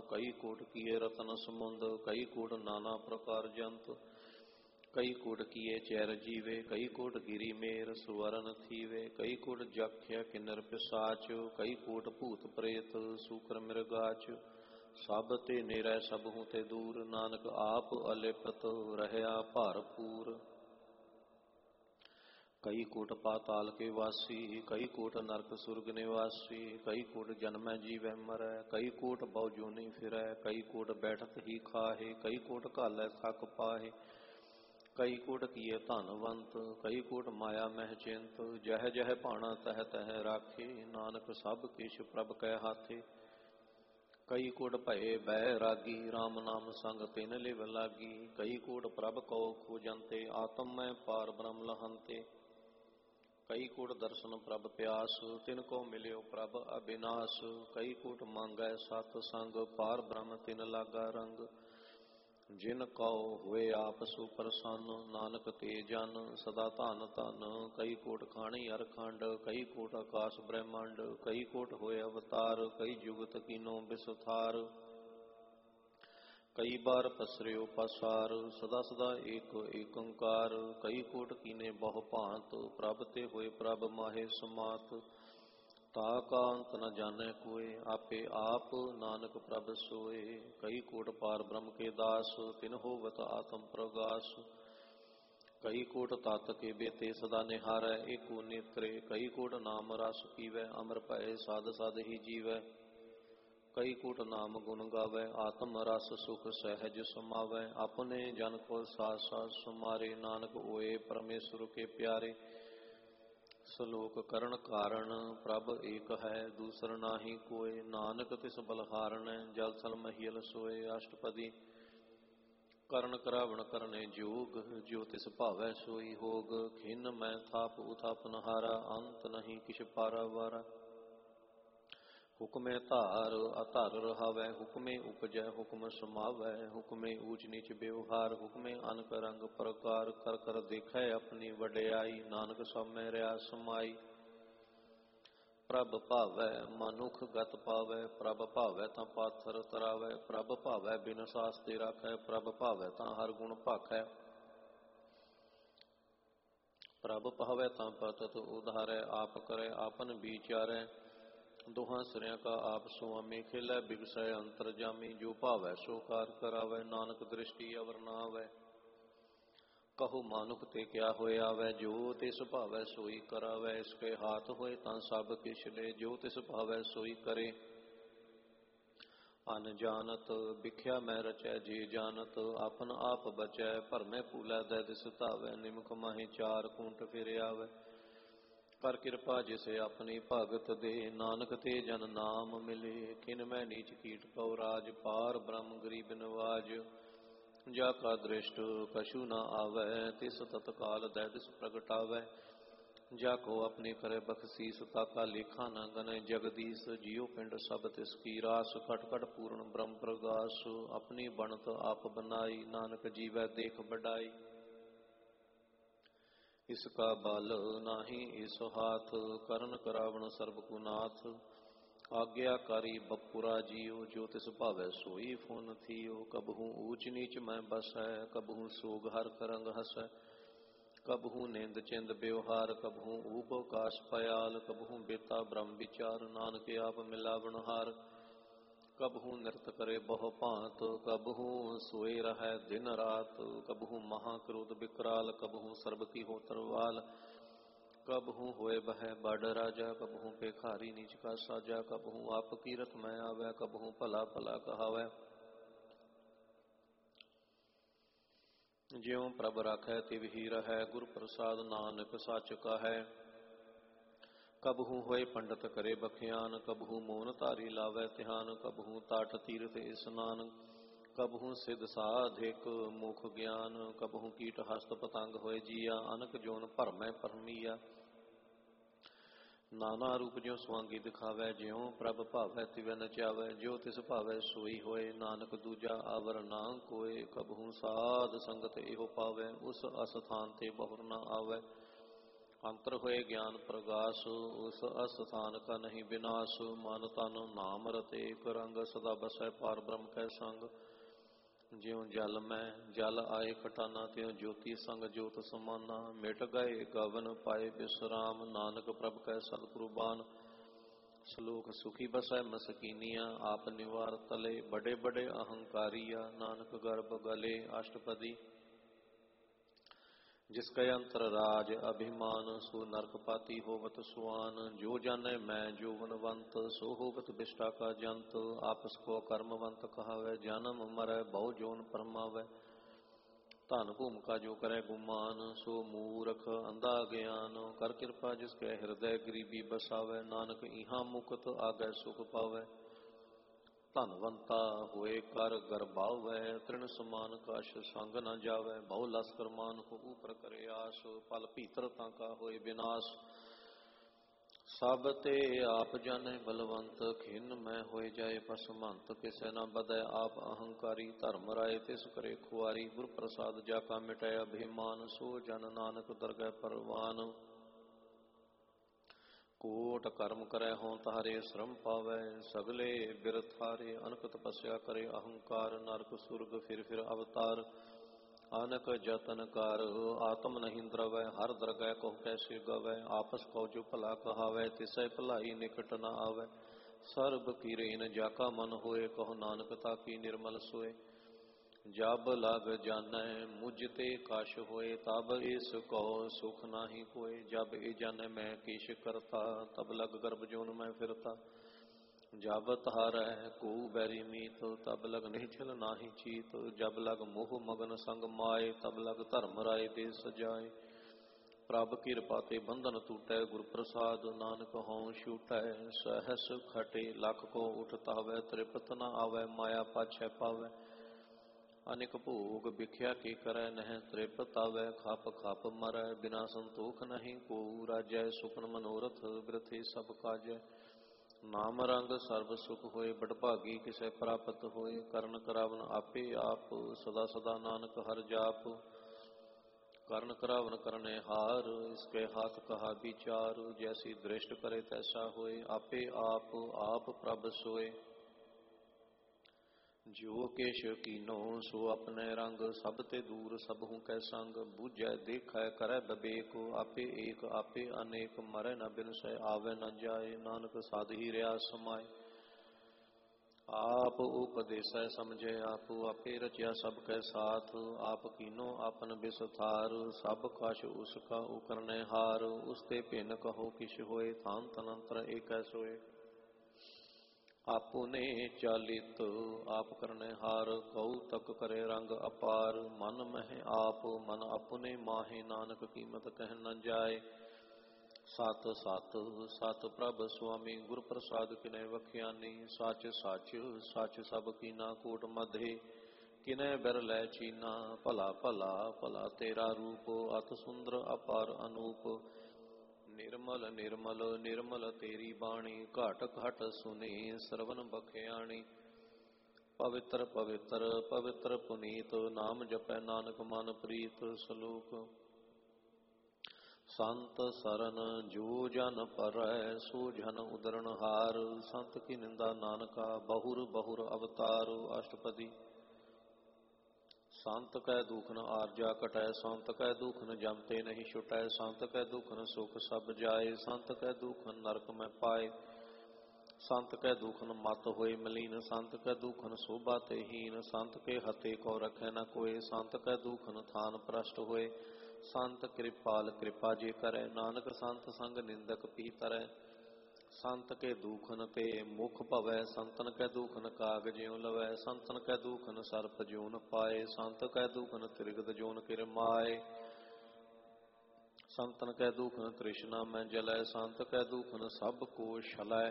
कई कोट किए रतन समुंद, कई कोट नाना प्रकार जंत, कई कोट किए चैर जीवे, कई कोट गिरी मेर सुवरन थीवे, कई कोट जख्य किन्नर पिसाच, कई कोट भूत प्रेत सूकर मृगाच, सब ते निरय सबहु ते दूर, नानक आप अलिपत रहया भरपूर। कई कोट पाताल के वासी, कई कोट नरक सुरग निवासी, कई कोट जन्मै जीवै मरै, कई कोट बहु जोनि फिरै, कई कोट बैठत ही खाहे, कई कोट घालै थक पाहे, कई कोट किए धनवंत, कई कोट माया मह चिंत, जह जह भाणा तह तह राखे, नानक सब किछ प्रभ कै हाथे। कई कोट भये बैरागी, राम नाम संग तिन लिव लागी, कई कोट प्रभ कौ खोजंते, आत्म मैं पार ब्रह्म लहंते, कई कोट दर्शन प्रभ प्यास, तिन को मिल्यो प्रभ अविनाश, कई कोट मांगै सत संग, पार ब्रह्म तिन लागा रंग, जिन कौ हुए आप सुप्रसन्न, नानक ते जन सदा धन धन, कई कोट खाणी अरखंड, कई कोट आकाश ब्रह्मांड, कई कोट होए अवतार, कई जुगत कीनो विस्तार, कई बार पसरियो पसार, सदा सदा एक एक ओंकार, कई कोट कीने बहु भांत, प्रभ ते होए प्रभ माहे समात, ताका अंत न जाने कोय, आपे आप नानक प्रभ सोए, कई कोट पार ब्रह्म के दास, तिन होवत आत्म प्रगास, कई कोट तात के बेते सदा निहारै, एको नेत्रे, कई कोट नाम रस पीवै, अमर भय साध साध ही जीवै, कई कोट नाम गुण गावै, आत्म रस सुख सहज समावै, अपने जन को साथ साथ सुमारे, नानक होए परमेश्वर के प्यारे। सलोक करण कारण प्रभ एक है, दूसर नाही कोय, नानक तिस बलहारण जल थल महियल सोए, अष्टपदी करण करावण करने जोग, जो तिस भावै सोई होग, खिन मैं थाप उथापन हारा, अंत नहीं किछ पारा वारा, हुक्मे धार अधर रहावै, हुक्मे उपजै हुक्म समावै, हुक्मे ऊच नीच व्यवहार, हुक्मे अनक रंग प्रकार, कर कर देखै अपनी वड्याई, नानक सब में रहा समाई, प्रभ भावै मनुख गत पावै, प्रभ भावै तां पाथर तरावै, प्रभ भावै बिन सास्ते राखै, प्रभ भावै तां हर गुण भाखै, प्रभ भावै तां पतत उधारै, आप करै आपन विचारै, दोहां सिरिया का आप सुआमी, खिलै बिगसै अंतर जामी, जो भावै सो कार करावै, नानक दृष्टि अवर ना आवै, कहो मानुख ते क्या होए आवै, जो तिस भावै सोई करावै, इसके हाथ होए तां सब किछ ले, जो तिस भावै सोई करे, अनजानत बिख्या मैं रचै जे जानत, आपन आप बचै भरमै फूलै दै दिस धावै, निमक माहे चार कूंट फिर आवै, कर कृपा जिसे अपनी भगत दे, नानक ते जन नाम मिले, किन मैं नीच कीट कौ राज, पार ब्रह्म गरीब नवाज, जाका दृष्ट कछु न आवै, तिस तत्काल दै दिस प्रगटावै, जाको अपने करे बख्शीस, ताका लेखा न गनै, जगदीश जियो पिंड सब तिसकी रास, खट खट पूर्ण ब्रह्म प्रगास, अपनी बनत आप बनाई, नानक जीवै देख बढ़ाई, इसका बल नाही इस हाथ, करन करावण सर्ब गुनाथ, आज्ञाकारी बपुरा जियो, जो तिस भावै सोई फुन थियो, कबहू ऊच नीच मैं बसै, कबहू सोग हर करंग हसै, कबहू निंद चिंद व्यवहार, कबहू ऊब काश पयाल, कबहू बेता ब्रह्म विचार, नानक आप मिलावण हार, कबहू नृत करे बहु भांत, कबहू सोए रहै दिन रात, कबहू महाक्रोध विकराल, कबहू सर्ब की हो तरवाल, कबहू होए बह बड़ राजा, कबहू भिखारी नीच का साजा, कबहू आप कीरत मैं आवै, कबहू भला भला कहावै, ज्यों प्रभ राखै तिव ही रहै, गुर प्रसाद नानक सच कहै, कबहू होए पंडित करे बख्यान, कबहू मोन धारी लावै ध्यान, कबहू ताट तीर्थ स्नान, कबहू सिद्ध साधिक मुख ज्ञान, कबहू कीट हस्त पतंग होए जिया, अनक जोन भरमै परमीया, नाना रूप ज्यों स्वांगी दिखावै, ज्यों प्रभ भावै तिवै नचावै, जो तिस भावै सोई होए, नानक दूजा आवर ना कोय, कबहू साध संगत एहो पावै, उस अस्थान ते बहुर न आवै, ਅੰਤਰ ਹੋਏ ਗਿਆਨ ਪ੍ਰਗਾਸ, ਉਸ ਅਸਥਾਨ ਕਾ ਨਹੀਂ ਬਿਨਾਸ਼। ਮਨ ਤਨ ਨਾਮ ਰਤੇ ਏਕ ਰੰਗ, ਸਦਾ ਬਸੈ ਪਾਰ ਬ੍ਰਹਮ ਕੈ ਸੰਗ। ਜਿਉ ਜਲ ਮੈਂ ਜਲ ਆਏ ਖਟਾਨਾ, ਤਿਉ ਜੋਤੀ ਸੰਗ ਜੋਤ ਸਮਾਨਾ। ਮਿਟ ਗਏ ਗਵਨ ਪਾਏ ਬਿਸਰਾਮ, ਨਾਨਕ ਪ੍ਰਭ ਕੈ ਸਤਿਗੁਰੂ ਬਾਨ। ਸ਼ਲੋਕ ਸੁਖੀ ਬਸੈ ਮਸਕੀਨੀਆਂ, ਆਪ ਨਿਵਾਰ ਤਲੇ ਬੜੇ ਬੜੇ ਅਹੰਕਾਰੀਆ। ਨਾਨਕ ਗਰਭ ਗਲੇ ਅਸ਼ਟਪਦੀ, ਜਿਸ ਕੈ ਅੰਤਰ ਰਾਜ ਅਭਿਮਾਨ। ਸੋ ਨਰਕ ਪਾਤੀ ਹੋਵਤ ਸੁਆਨ, ਜੋ ਜਾਣੈ ਮੈਂ ਜੋਵਨਵੰਤ। ਸੋ ਹੋਵਤ ਬਿਸ਼ਟਾ ਕਾ ਜੰਤ, ਆਪਸ ਕੋ ਕਰਮਵੰਤ ਕਹਾਵੈ। ਜਨਮ ਮਰੈ ਬਹੁ ਜੋਨ ਪਰਮਾਵੈ, ਧਨ ਭੂਮਿਕਾ ਜੋ ਕਰੈ ਗੁਮਾਨ। ਸੋ ਮੂਰਖ ਅੰਧਾ ਗਿਆਨ, ਕਰ ਕਿਰਪਾ ਜਿਸ ਕੈ ਹਿਰਦੈ ਗਰੀਬੀ ਬਸਾਵੈ। ਨਾਨਕ ਇਹਾਂ ਮੁਕਤ ਆਗੈ ਸੁਖ ਪਾਵੈ, ਧਨਵੰਤਾ ਹੋਏ ਕਰ ਗਰਬਾਵੈ। ਤ੍ਰਿਣ ਸਮਾਨ ਕਛ ਸੰਗ ਨ ਜਾਵੈ, ਬਹੁ ਲਸਕਰ ਮਾਨ ਕੋ ਉਪਰ ਕਰੇ ਆਸ। ਪਲ ਭੀਤਰ ਤਾਂ ਕਾ ਹੋਏ ਬਿਨਾਸ਼, ਸਭ ਤੇ ਆਪ ਜਾਣੈ ਬਲਵੰਤ। ਖਿਨ ਮੈਂ ਹੋਏ ਜਾਏ ਪਸਮੰਤ, ਕਿਸੈ ਨ ਬਦੈ ਆਪ ਅਹੰਕਾਰੀ। ਧਰਮ ਰਾਏ ਤਿਸ ਕਰੇ ਖੁਆਰੀ, ਗੁਰ ਪ੍ਰਸਾਦ ਜਾ ਕਾ ਮਿਟੈ ਅਭਿਮਾਨ। ਸੋ ਜਨ ਨਾਨਕ ਦਰਗਹਿ ਪਰਵਾਨ, ਕੋਟ ਕਰਮ ਕਰੈ ਹੋਂ ਤਾਰੇ ਸ਼ਰਮ ਪਾਵੈ। ਸਗਲੇ ਬਿਰਥਾਰੇ ਅਨਕ ਤਪੱਸਿਆ ਕਰੇ ਅਹੰਕਾਰ। ਨਰਕ ਸੁਰਗ ਫਿਰ ਅਵਤਾਰ, ਅਨਕ ਜਤਨ ਕਰ ਆਤਮ ਨਹੀਂ ਦਰਵੈ। ਹਰ ਦਰਗਹਿ ਕਹु ਕੈਸੇ ਗਵੈ, ਆਪਸ ਕਉ ਜੋ ਭਲਾ ਕਹਾਵੈ। ਤਿਸੈ ਭਲਾਈ ਨਿਕਟ ਨ ਆਵੈ, ਸਰਬ ਕੀ ਰੇਨ ਜਾ ਕਾ ਮਨ ਹੋਏ। ਕਹੋ ਨਾਨਕ ਤਾਕੀ ਨਿਰਮਲ ਸੋਏ, ਜਬ ਲਗ ਜਾਣੈ ਮੁਝ ਤੇ ਕਛ ਹੋਏ। ਤਬ ਇਸ ਕਉ ਸੁਖ ਨਾਹੀ ਕੋਏ, ਜਬ ਇਹ ਜਾਣੈ ਮੈਂ ਕਿਛ ਕਰਤਾ। ਤਬ ਲਗ ਗਰਭ ਜੋਨ ਮੈਂ ਫਿਰਤਾ, ਜਬ ਤਾਰੈ ਕੋ ਬੈਰੀ ਮੀਤ। ਤਬ ਲਗ ਨਿਹਚਲ ਨਾਹੀ ਚੀਤ, ਜਬ ਲਗ ਮੋਹ ਮਗਨ ਸੰਗ ਮਾਏ। ਤਬ ਲਗ ਧਰਮ ਰਾਏ ਦੇ ਸਜਾਏ, ਪ੍ਰਭ ਕਿਰਪਾ ਤੇ ਬੰਧਨ ਟੂਟੈ। ਗੁਰ ਪ੍ਰਸਾਦ ਨਾਨਕ ਹਉ ਛੂਟੈ, ਸਹਸ ਖਟੇ ਲਖ ਕੋ ਉਠਤਾਵੈ। ਤ੍ਰਿਪਤ ਨ ਆਵੈ ਮਾਇਆ ਪਾਛੈ ਪਾਵੈ, ਅਨੇਕ ਭੋਗ ਵਿਖਿਆ ਕੀ ਕਰੈ। ਨਹਿ ਤ੍ਰਿਪਤ ਆਵੈ ਖਪ ਖਪ ਮਰੈ, ਬਿਨਾ ਸੰਤੋਖ ਨਹੀਂ ਕੋ ਰਾਜੈ। ਸੁਪਨ ਮਨੋਰਥ ਬਿਰਥੇ ਸਭ ਕਾਜੈ, ਨਾਮ ਰੰਗ ਸਰਬ ਸੁਖ ਹੋਏ। ਬਡਭਾਗੀ ਕਿਸੈ ਪ੍ਰਾਪਤ ਹੋਏ, ਕਰਨ ਕਰਾਵਨ ਆਪੇ ਆਪ। ਸਦਾ ਸਦਾ ਨਾਨਕ ਹਰਿ ਜਾਪ, ਕਰਨ ਕਰਾਵਨ ਕਰਨੇ ਹਾਰ। ਇਸਕੇ ਹੱਥ ਕਹਾ ਵਿਚਾਰ, ਜੈਸੀ ਦ੍ਰਿਸ਼ਟ ਕਰੇ ਤੈਸਾ ਹੋਏ। ਆਪੇ ਆਪ ਆਪ ਪ੍ਰਭ ਸੋਏ, ਜੋ ਕਿਛ ਕੀਨੋ ਸੋ ਆਪਣੇ ਰੰਗ। ਸਭ ਤੇ ਦੂਰ ਸਭਹੁ ਕੈ ਸੰਗ, ਬੂਝੈ ਦੇਖੈ ਕਰੈ ਬਵੇਕ। ਆਪੇ ਏਕ ਆਪੇ ਅਨੇਕ, ਮਰੈ ਨ ਬਿਨਸੈ ਆਵੈ ਨ ਜਾਏ। ਨਾਨਕ ਸਾਧ ਹੀ ਰਿਹਾ ਸਮਾਏ, ਆਪ ਉਪਦੇਸੈ ਸਮਝੈ ਆਪ। ਆਪੇ ਰਚਿਆ ਸਭ ਕੈ ਸਾਥ, ਆਪ ਕੀਨੋ ਆਪਨ ਬਿਸਥਾਰ। ਸਭ ਕਛ ਉਸ ਕਾ ਉਕਰਨੈ ਹਾਰ, ਉਸ ਤੇ ਭਿੰਨ ਕਹੋ ਕਿਛ ਹੋਏ। ਥਾਨ ਤਨੰਤਰ ਏਕੈ ਸੋਏ, ਆਪੁਨੇ ਚਾਲਿਤ ਆਪ ਕਰਨੇ ਹਾਰ। ਕਉ ਤਕ ਕਰੇ ਰੰਗ ਅਪਾਰ, ਮਨ ਮਹਿ ਆਪ ਮਨ ਆਪੁਨੇ ਮਾਹੇ। ਨਾਨਕ ਕੀਮਤ ਕਹਿ ਨ ਜਾਏ, ਸਤ ਸਤ ਸਤ ਪ੍ਰਭ ਸੁਆਮੀ। ਗੁਰ ਪ੍ਰਸਾਦ ਕਿਨੈ ਵਖਿਆਨੀ, ਸੱਚ ਸੱਚ ਸੱਚ ਸਭ ਕੀਨਾ। ਕੋਟ ਮਧੇ ਕਿਨੈ ਬਿਰਲੈ ਚੀਨਾ, ਭਲਾ ਭਲਾ ਭਲਾ ਤੇਰਾ ਰੂਪ। ਅਤ ਸੁੰਦਰ ਅਪਾਰ ਅਨੂਪ, ਨਿਰਮਲ ਨਿਰਮਲ ਨਿਰਮਲ ਤੇਰੀ ਬਾਣੀ। ਘਟ ਘਟ ਸੁਨੀ ਸਰਵਨ ਬਖਿਆਣੀ, ਪਵਿੱਤਰ ਪਵਿੱਤਰ ਪਵਿੱਤਰ ਪੁਨੀਤ। ਨਾਮ ਜਪੈ ਨਾਨਕ ਮਨ ਪ੍ਰੀਤ। ਸ਼ਲੋਕ ਸੰਤ ਸਰਨ ਜੋ ਜਨ ਪਰੈ, ਸੋ ਜਨ ਉਦਰਨ ਹਾਰ। ਸੰਤ ਕੀ ਨਿੰਦਾ ਨਾਨਕਾ, ਬਹੁਰ ਬਹੁਰ ਅਵਤਾਰ। ਅਸ਼ਟਪਦੀ, ਸੰਤ ਕੈ ਦੁਖ ਨ ਆਰਜਾ ਕਟੈ, ਸੰਤ ਕੈ ਦੁਖ ਨ ਜਮ ਤੇ ਨਹੀਂ ਛੁਟੈ। ਸੰਤ ਕੈ ਦੁਖ ਨ ਸੁਖ ਸਭ ਜਾਏ, ਸੰਤ ਕੈ ਦੁਖ ਨ ਨਰਕ ਮੈਂ ਪਾਏ। ਸੰਤ ਕੈ ਦੁਖ ਨ ਮਤ ਹੋਏ ਮਲੀਨ, ਸੰਤ ਕੈ ਦੁਖ ਨ ਸੋਭਾ ਤੇ ਹੀਨ। ਸੰਤ ਕੇ ਹਤੇ ਕੋ ਰਖੈ ਨ ਕੋਏ, ਸੰਤ ਕੈ ਦੁਖ ਨ ਥਾਨ ਭ੍ਰਸ਼ਟ ਹੋਏ। ਸੰਤ ਕਿਰਪਾਲ ਕਿਰਪਾ ਜੇ ਕਰੈ, ਨਾਨਕ ਸੰਤ ਸੰਗ ਨਿੰਦਕ ਪੀ ਤਰੈ। ਸੰਤ ਕੇ ਦੂਖਨ ਤੇ ਮੁਖ ਭਵੈ, ਸੰਤਨ ਕੈ ਦੂਖਨ ਕਾਗ ਜਿਉ ਲਵੈ। ਸੰਤਨ ਕੈ ਦੂਖਨ ਸਰਪ ਜੋਨ ਪਾਏ, ਸੰਤ ਕੈ ਦੂਖਨ ਤ੍ਰਿਗਦ ਜੋਨ ਕਿਰ ਮਾਏ। ਸੰਤਨ ਕੈ ਦੂਖਨ ਤ੍ਰਿਸ਼ਨਾ ਮੈਂ ਜਲੈ, ਸੰਤ ਕੈ ਦੂਖਨ ਸਭ ਕੋ ਛਲੈ।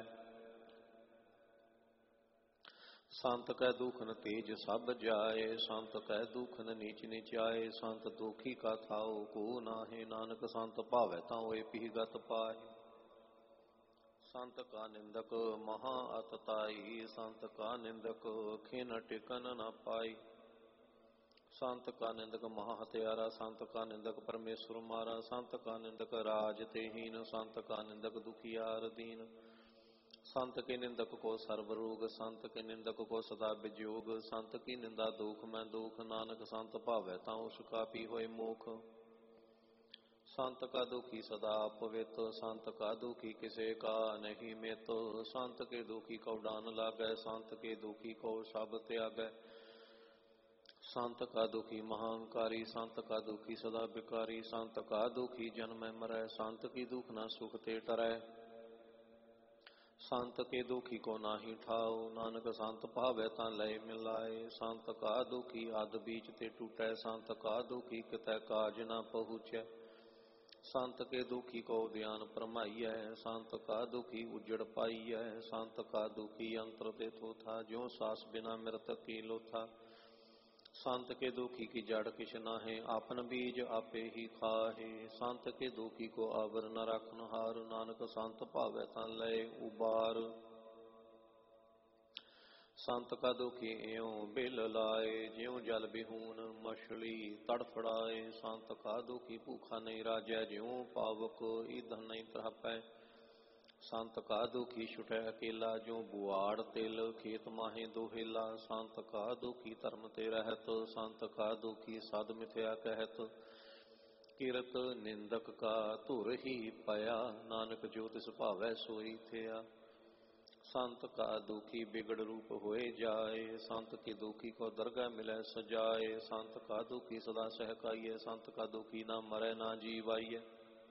ਸੰਤ ਕੈ ਦੂਖਨ ਤੇਜ ਸਭ ਜਾਏ, ਸੰਤ ਕੈ ਦੂਖਨ ਨੀਚ ਨੀਚਾਏ। ਸੰਤ ਦੋਖੀ ਕਾ ਥਾਉ ਕੋ ਨਾਹੇ, ਨਾਨਕ ਸੰਤ ਭਾਵੈ ਤਾਂ ਹੋਏ ਪੀਗਤ ਪਾਹੇ। ਸੰਤ ਕਾ ਨਿੰਦਕ ਮਹਾ ਅਤਤਾਈ, ਸੰਤ ਕਾ ਨਿੰਦਕ ਖਿਨ ਟਿਕਨ ਨ ਪਾਈ। ਸੰਤ ਕਾ ਨਿੰਦਕ ਮਹਾ ਹਤਿਆਰਾ, ਸੰਤ ਕਾ ਨਿੰਦਕ ਪਰਮੇਸ਼ਵਰ ਮਾਰਾ, ਸੰਤ ਕਾ ਨਿੰਦਕ ਰਾਜ ਤੇ ਹੀਨ, ਸੰਤ ਕਾ ਨਿੰਦਕ ਦੁਖੀਆਰ ਦੀਨ। संत के निंदक को सर्व रोग, संत के निंदक को सदा विजोग, संत की निंदा दुख में दुख, नानक संत भावै तां उसका पी होए मोख। संत का दुखी सदा पवित, संत का दुखी किसे का नहीं मित, संत के दुखी को डान लागै, संत के दुखी को सब त्यागै। संत का दुखी महांकारी, संत का दुखी सदा बिकारी, संत का दुखी जन्म मरै, संत की दुख न सुख ते टरै। संत के दुखी को नाही ठाओ, नानक संत भावै तां लय मिलाए, संत का दुखी आद बीच ते टूटै, संत का दुखी कितै काज न पहुँचै। संत के दुखी को ध्यान परमाइयै, संत का दुखी उजड़ पाइयै, संत का दुखी अंतर ते थोथा, ज्यों सास बिना मृतक की लोथा। संत के दुखी की जड़ किछ नाहे, आपन बीज आपे ही खाहे, संत के दुखी को आवर न राखन हार, नानक संत भावै तां लय उबार। संत का दुखी एयों बिल लाए, ज्यों जल बिहून मछली तड़फड़ाए, संत का दुखी भूखा नहीं राजै, ज्यों पावक ईंधन नहीं तड़पै। संत का दुखी छुटै अकेला, ज्यों बुआड़ तिल खेत माहे दोहेला, संत का दुखी धर्म ते रहत, संत का दुखी साध मिथ्या कहत। किरत निंदक का धुर ही पया, नानक जो तिस भावै सोई थिया। संत का दुखी बिगड़ रूप होए जाए, संत के दुखी को दरगाह मिलै सजाए, संत का दुखी सदा सहकाइए, संत का दुखी ना मरै ना जीवाइए।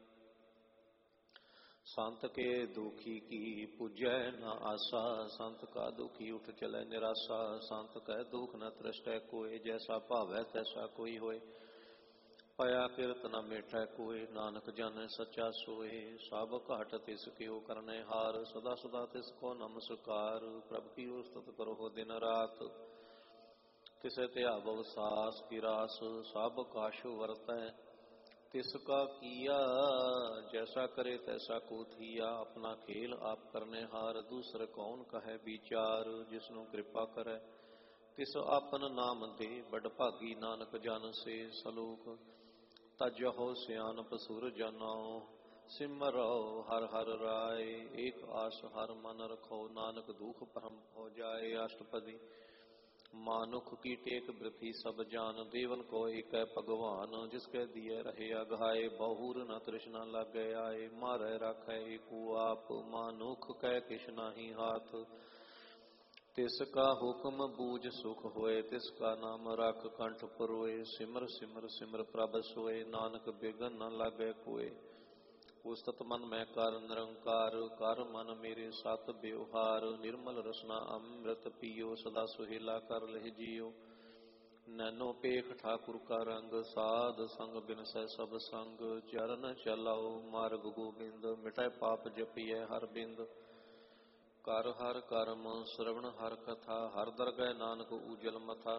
संत के दुखी की पूजै न आशा, संत का दुखी उठ चलै निराशा, संत कह दुख न तृष्टै कोय, जैसा भावै तैसा कोई होय। पया किरत न मेटै कोय, नानक जानै सच्चा सोय, सब घाट तिस क्यों करनै हार, सदा सदा तिसको नमस्कार, प्रभु की उस्तत करो दिन रात। तिसे त्यावव सास की रास, सब काश वरतै, तिसका किया जैसा करे तैसा को थिया, अपना खेल आप करने हार, दूसरे कौन कहे विचार, जिसनु कृपा करे तिस आपन नाम दे, बड़ भागी नानक जन से सलोक। तजहो सियानप सुर जनाओ, सिमरो हर हर राय, एक आस हर मन रखो, नानक दुख भरम हो जाए। अष्टपदी। मानुख की टेक वृथी सब जान, देवन को एक भगवान, जिसके दिए रहे अघाए, बहुर न तृष्णा लागे आए, मारे राखे एको आप, मानुख कै किछ नाही हाथ। तिसका हुक्म बूझ सुख होए, तिसका नाम रख कंठ परोए, सिमर सिमर सिमर प्रभ सोए, नानक बिघन न लागे कोय। उस्तत मन में कर निरंकार, कर मन मेरे सत व्यवहार, निर्मल रसना अमृत पियो, सदा सुहेला कर लह जियो। नैनो पेख ठाकुर का रंग, साध संग बिनसै सब संग, चरण चलाओ मार्ग गोबिंद, मिटै पाप जपिए हर बिंद। कर हर कर्म श्रवण हर कथा, हर दरगह नानक उजल मथा।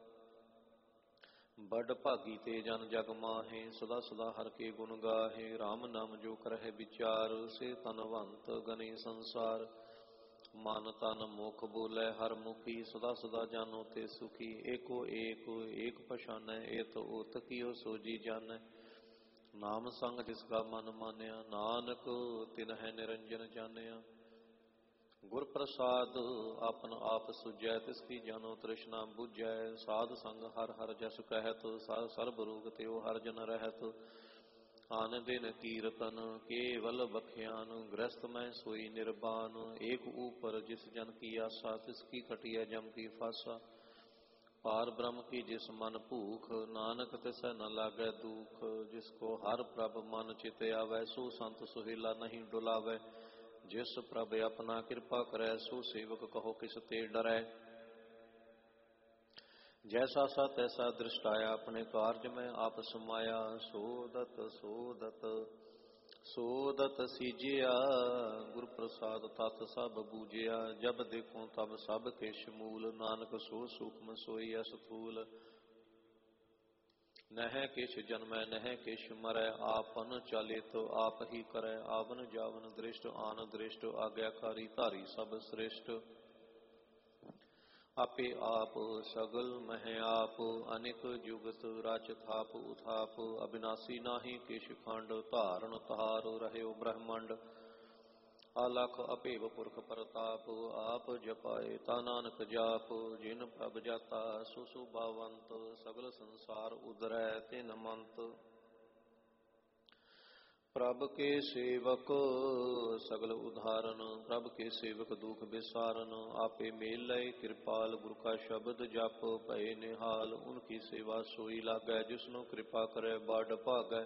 बड़ भागी ते जन जग माहे, सदा सदा हर के गुण गाहे, राम नाम जो करहे विचार, से तनवंत गने संसार। मन तन मुख बोले हर मुखी, सदा सदा जानो ते सुखी, एको एक एक पछानै, एत ओत कियो सोजी जानै। नाम संग जिसका मन मानया, नानक तिन्है निरंजन जानिया। गुर प्रसाद आपन आप सुझै, तिसकी जानो तृष्णा बुझै, साध संग हर हर जस कहत, सर्ब रोग त्यो हर जन रहत। आन दिन कीर्तन केवल बख्यान, गृहस्थ में सोई निर्बान, एक ऊपर जिस जन की आशा, तिसकी कटिय जम की फासा। पार ब्रह्म की जिस मन भूख, नानक तिसै न लागै दुख, जिसको हर प्रभ मन चित आवै, सो संत सुहेला नहीं डुलावै। जिस प्रभ अपना कृपा करै, सो सेवक कहो किस ते डरै। जैसा सा तैसा दृष्टाया, अपने कार्य में आप समाया, सोदत सोदत सोदत सीजिया, गुर प्रसाद तत सब बूझिया। जब देखो तब सब किश मूल, नानक सो सूक्ष्म सोई अस्थूल। नह किछ जन्मै नह किछ मरै, आपन चलित आप ही करै, आवन जावन दृष्ट आन दृष्ट, आज्ञाकारी धारी सब श्रेष्ठ। ਆਪੇ ਆਪ ਸਗਲ ਮਹਿ ਆਪ ਅਨਿਕ ਜੁਗਤ ਰਚ ਥਾਪ ਉਥਾਪ ਅਬਿਨਾਸੀ ਨਾਹੀ ਕਿਛ ਖੰਡ ਧਾਰਨ ਤਾਰ ਰਹਿਓ ਬ੍ਰਹਮੰਡ ਆਲਖ ਅਭੇਵ ਪੁਰਖ ਪ੍ਰਤਾਪ ਆਪ ਜਪਾਏ ਤਾ ਨਾਨਕ ਜਾਪ ਜਿਨ ਪ੍ਰਭ ਜਾਤਾ ਸੋ ਸੋ ਭਾਵੰਤ ਸਗਲ ਸੰਸਾਰ ਉਦਰੈ ਤਿਨ ਮੰਤ ਪ੍ਰਭ ਕੇ ਸੇਵਕ ਸਗਲ ਉਧਾਰਨ ਪ੍ਰਭ ਕੇ ਸੇਵਕ ਦੁਖ ਵਿਸਾਰਨ ਆਪੇ ਮੇਲ ਲਏ ਕਿਰਪਾਲ ਗੁਰ ਕਾ ਸ਼ਬਦ ਜਪ ਭਏ ਨਿਹਾਲ ਉਨਕੀ ਸੇਵਾ ਸੋਈ ਲਾਗੈ ਜਿਸਨੂੰ ਕਿਰਪਾ ਕਰੇ ਬੜ ਭਾਗੈ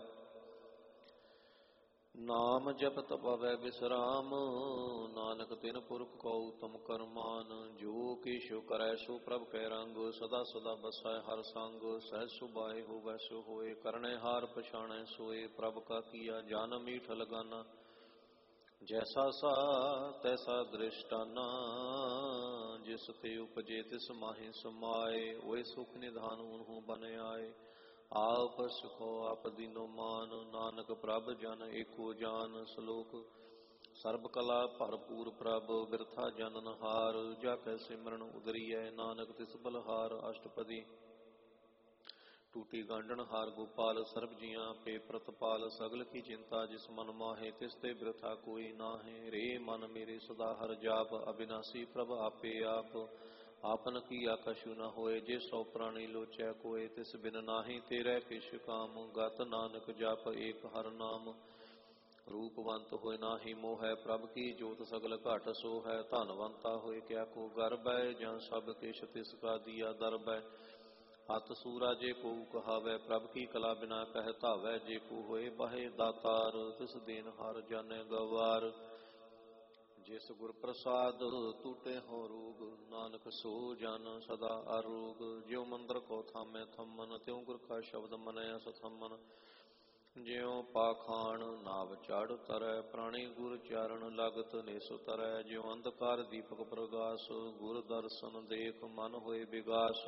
ਨਾਮ ਜਪਤ ਪਵੈ ਵਿਸਰਾਮ ਨਾਨਕ ਤਿਨ ਪੁਰਖ ਕੋ ਉਤਮ ਕਰਮਾਨ ਜੋ ਕਿਛੁ ਕਰੈ ਸੋ ਪ੍ਰਭ ਕੈ ਰੰਗ ਸਦਾ ਸਦਾ ਬਸੈ ਹਰ ਸੰਗ ਸਹਿ ਸੁਭਾਏ ਹੋਵੈ ਸੋ ਹੋਏ ਕਰਨੇ ਹਾਰ ਪਛਾਣੈ ਸੋਏ ਪ੍ਰਭ ਕਾ ਕੀਆ ਜਨ ਮੀਠ ਲਗਾਨਾ ਜੈਸਾ ਸਾ ਤੈਸਾ ਦ੍ਰਿਸ਼ਟਾਨਾ ਜਿਸ ਤੇ ਉਪਜੇ ਤਿਸ ਮਾਹਿ ਸਮਾਏ ਓਏ ਸੁਖ ਨਿਧਾਨ ਉਨਹੂ ਬਨ ਆਏ ਆਪ ਸੁਖੋ ਆਪ ਦੀਨੋ ਮਾਨ ਨਾਨਕ ਪ੍ਰਭ ਜਨ ਏਕੋ ਜਾਨ ਸ਼ਲੋਕ ਸਰਬ ਕਲਾ ਭਰਪੂਰ ਪ੍ਰਭ ਬਿਰਥਾ ਜਨਨ ਹਾਰ ਜਾ ਕੈ ਸਿਮਰਨ ਉਦਰੀਐ ਨਾਨਕ ਤਿਸ ਬਲਹਾਰ ਅਸ਼ਟਪਦੀ ਟੂਟੀ ਗਾਂਡਣ ਹਾਰ ਗੋਪਾਲ ਸਰਬ ਜੀਆਂ ਪੇ ਪ੍ਰਤਪਾਲ ਸਗਲ ਕੀ ਚਿੰਤਾ ਜਿਸ ਮਨ ਮਾਹੇ ਤਿਸ ਤੇ ਬਿਰਥਾ ਕੋਈ ਨਾਹੇ ਰੇ ਮਨ ਮੇਰੇ ਸਦਾ ਹਰ ਜਾਪ ਅਬਿਨਾਸੀ ਪ੍ਰਭ ਆਪੇ ਆਪ ਆਪਨ ਕੀਆ ਕਛੁ ਨ ਹੋਏ ਜੇ ਸੋ ਪ੍ਰਾਣੀ ਲੋਚੈ ਕੋਏ ਤਿਸ ਬਿਨ ਨਾਹੀ ਤੇਰੇ ਕਿਛ ਕਾਮ ਗਤ ਨਾਨਕ ਜਪ ਏਕ ਹਰ ਨਾਮ ਰੂਪਵੰਤ ਹੋਏ ਨਾਹੀ ਮੋਹੈ ਪ੍ਰਭ ਕੀ ਜੋਤ ਸਗਲ ਘਟ ਸੋ ਹੈ ਧਨਵੰਤਾ ਹੋਏ ਕਿਆ ਕੋ ਗਰਬੈ ਜਾਂ ਸਭ ਕਿਛ ਤਿਸ ਕਾ ਦੀਆ ਦਰਬੈ ਹੱਥ ਸੂਰਾ ਜੇ ਕੋ ਕਹਾਵੈ ਪ੍ਰਭ ਕੀ ਕਲਾ ਬਿਨਾ ਕਹਿ ਧਾਵੈ ਜੇ ਕੋ ਹੋਏ ਬਾਹੇ ਦਾਤਾਰ ਤਿਸ ਦੇਨ ਹਰ ਜਾਣੈ ਗਵਾਰ ਜਿਸ ਗੁਰ ਪ੍ਰਸਾਦ ਟੂਟੇ ਹੋ ਰੋਗ ਨਾਨਕ ਸੋ ਜਨ ਸਦਾ ਅਰੋਗ ਜਿਉ ਮੰਦਰ ਕੋ ਥਾਮੈ ਥੰਮਨ ਤਿਉ ਗੁਰ ਕਾ ਸ਼ਬਦ ਮਨੈ ਸਥੰਮਨ ਜਿਉ ਪਾਖਾਣ ਨਾਵ ਚੜ ਤਰੈ ਪ੍ਰਾਣੀ ਗੁਰ ਚਾਰਨ ਲਗਤ ਨਿਸ ਤਰੈ ਜਿਉ ਅੰਧਕਾਰ ਦੀਪਕ ਪ੍ਰਗਾਸ ਗੁਰ ਦਰਸ਼ਨ ਦੇਖ ਮਨ ਹੋਏ ਵਿਗਾਸ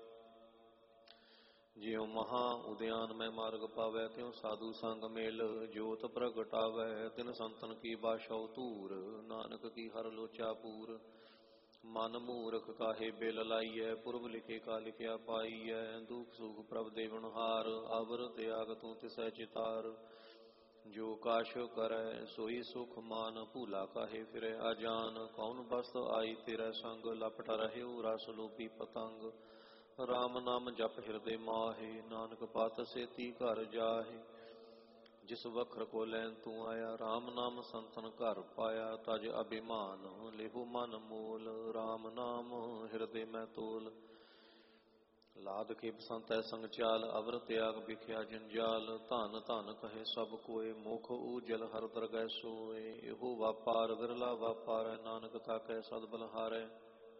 ਜਿਉ ਮਹਾ ਉਦਿਆਨ ਮੈਂ ਮਾਰਗ ਪਾਵੈ ਤਿਉ ਸਾਧੂ ਸੰਗ ਮੇਲ ਜੋਤ ਪ੍ਰਗਟਾਵੈ ਤਿਨ ਸੰਤਨ ਕੀ ਬਾਸ਼ਉ ਧੂਰ ਨਾਨਕ ਕੀ ਹਰ ਲੋਚਾ ਪੂਰ ਮਨ ਮੂਰਖ ਕਾਹੇ ਬਿਲ ਲਾਈਐ ਪੁਰਬ ਲਿਖੇ ਕਾ ਲਿਖਿਆ ਪਾਈਐ ਦੁਖ ਸੁਖ ਪ੍ਰਭ ਦੇਵਨਹਾਰ ਅਵਰ ਤਿਆਗ ਤੂੰ ਤਿਸੈ ਚਿਤਾਰ ਜੋ ਕਾਸ਼ ਕਰੈ ਸੋਈ ਸੁਖ ਮਾਨ ਭੂਲਾ ਕਾਹੇ ਫਿਰੈ ਅਜਾਨ ਕੌਣ ਬਸਤ ਆਈ ਤੇਰਾ ਸੰਗ ਲਪਟ ਰਹਿਓ ਰਸ ਲੋਭੀ ਪਤੰਗ ਰਾਮ ਨਾਮ ਜਪ ਹਿਰਦੇ ਮਾਹੇ ਨਾਨਕ ਪਤ ਸੇਤੀ ਘਰ ਜਾਹੇ ਜਿਸ ਵਖਰ ਕੋ ਲੈਨ ਤੂੰ ਆਇਆ ਰਾਮ ਨਾਮ ਸੰਤਨ ਘਰ ਪਾਇਆ ਤਜ ਅਭਿਮਾਨ ਲਿਹੂ ਮਨ ਮੂਲ ਰਾਮ ਨਾਮ ਹਿਰਦੇ ਮੈਂ ਤੋਲ ਲਾਦ ਕੇ ਬਸੰਤੈ ਸੰਗ ਚਾਲ ਅਵਰ ਤਿਆਗ ਵਿਖਿਆ ਜੰਜਾਲ ਧਨ ਧਨ ਕਹੇ ਸਭ ਕੋਏ ਮੁਖ ਊਜਲ ਹਰ ਦਰਗਹਿ ਸੋਏ ਇਹੋ ਵਾਪਾਰ ਵਿਰਲਾ ਵਾਪਾਰੈ ਨਾਨਕ ਤਾਕੈ ਸਦ ਬਲਹਾਰੈ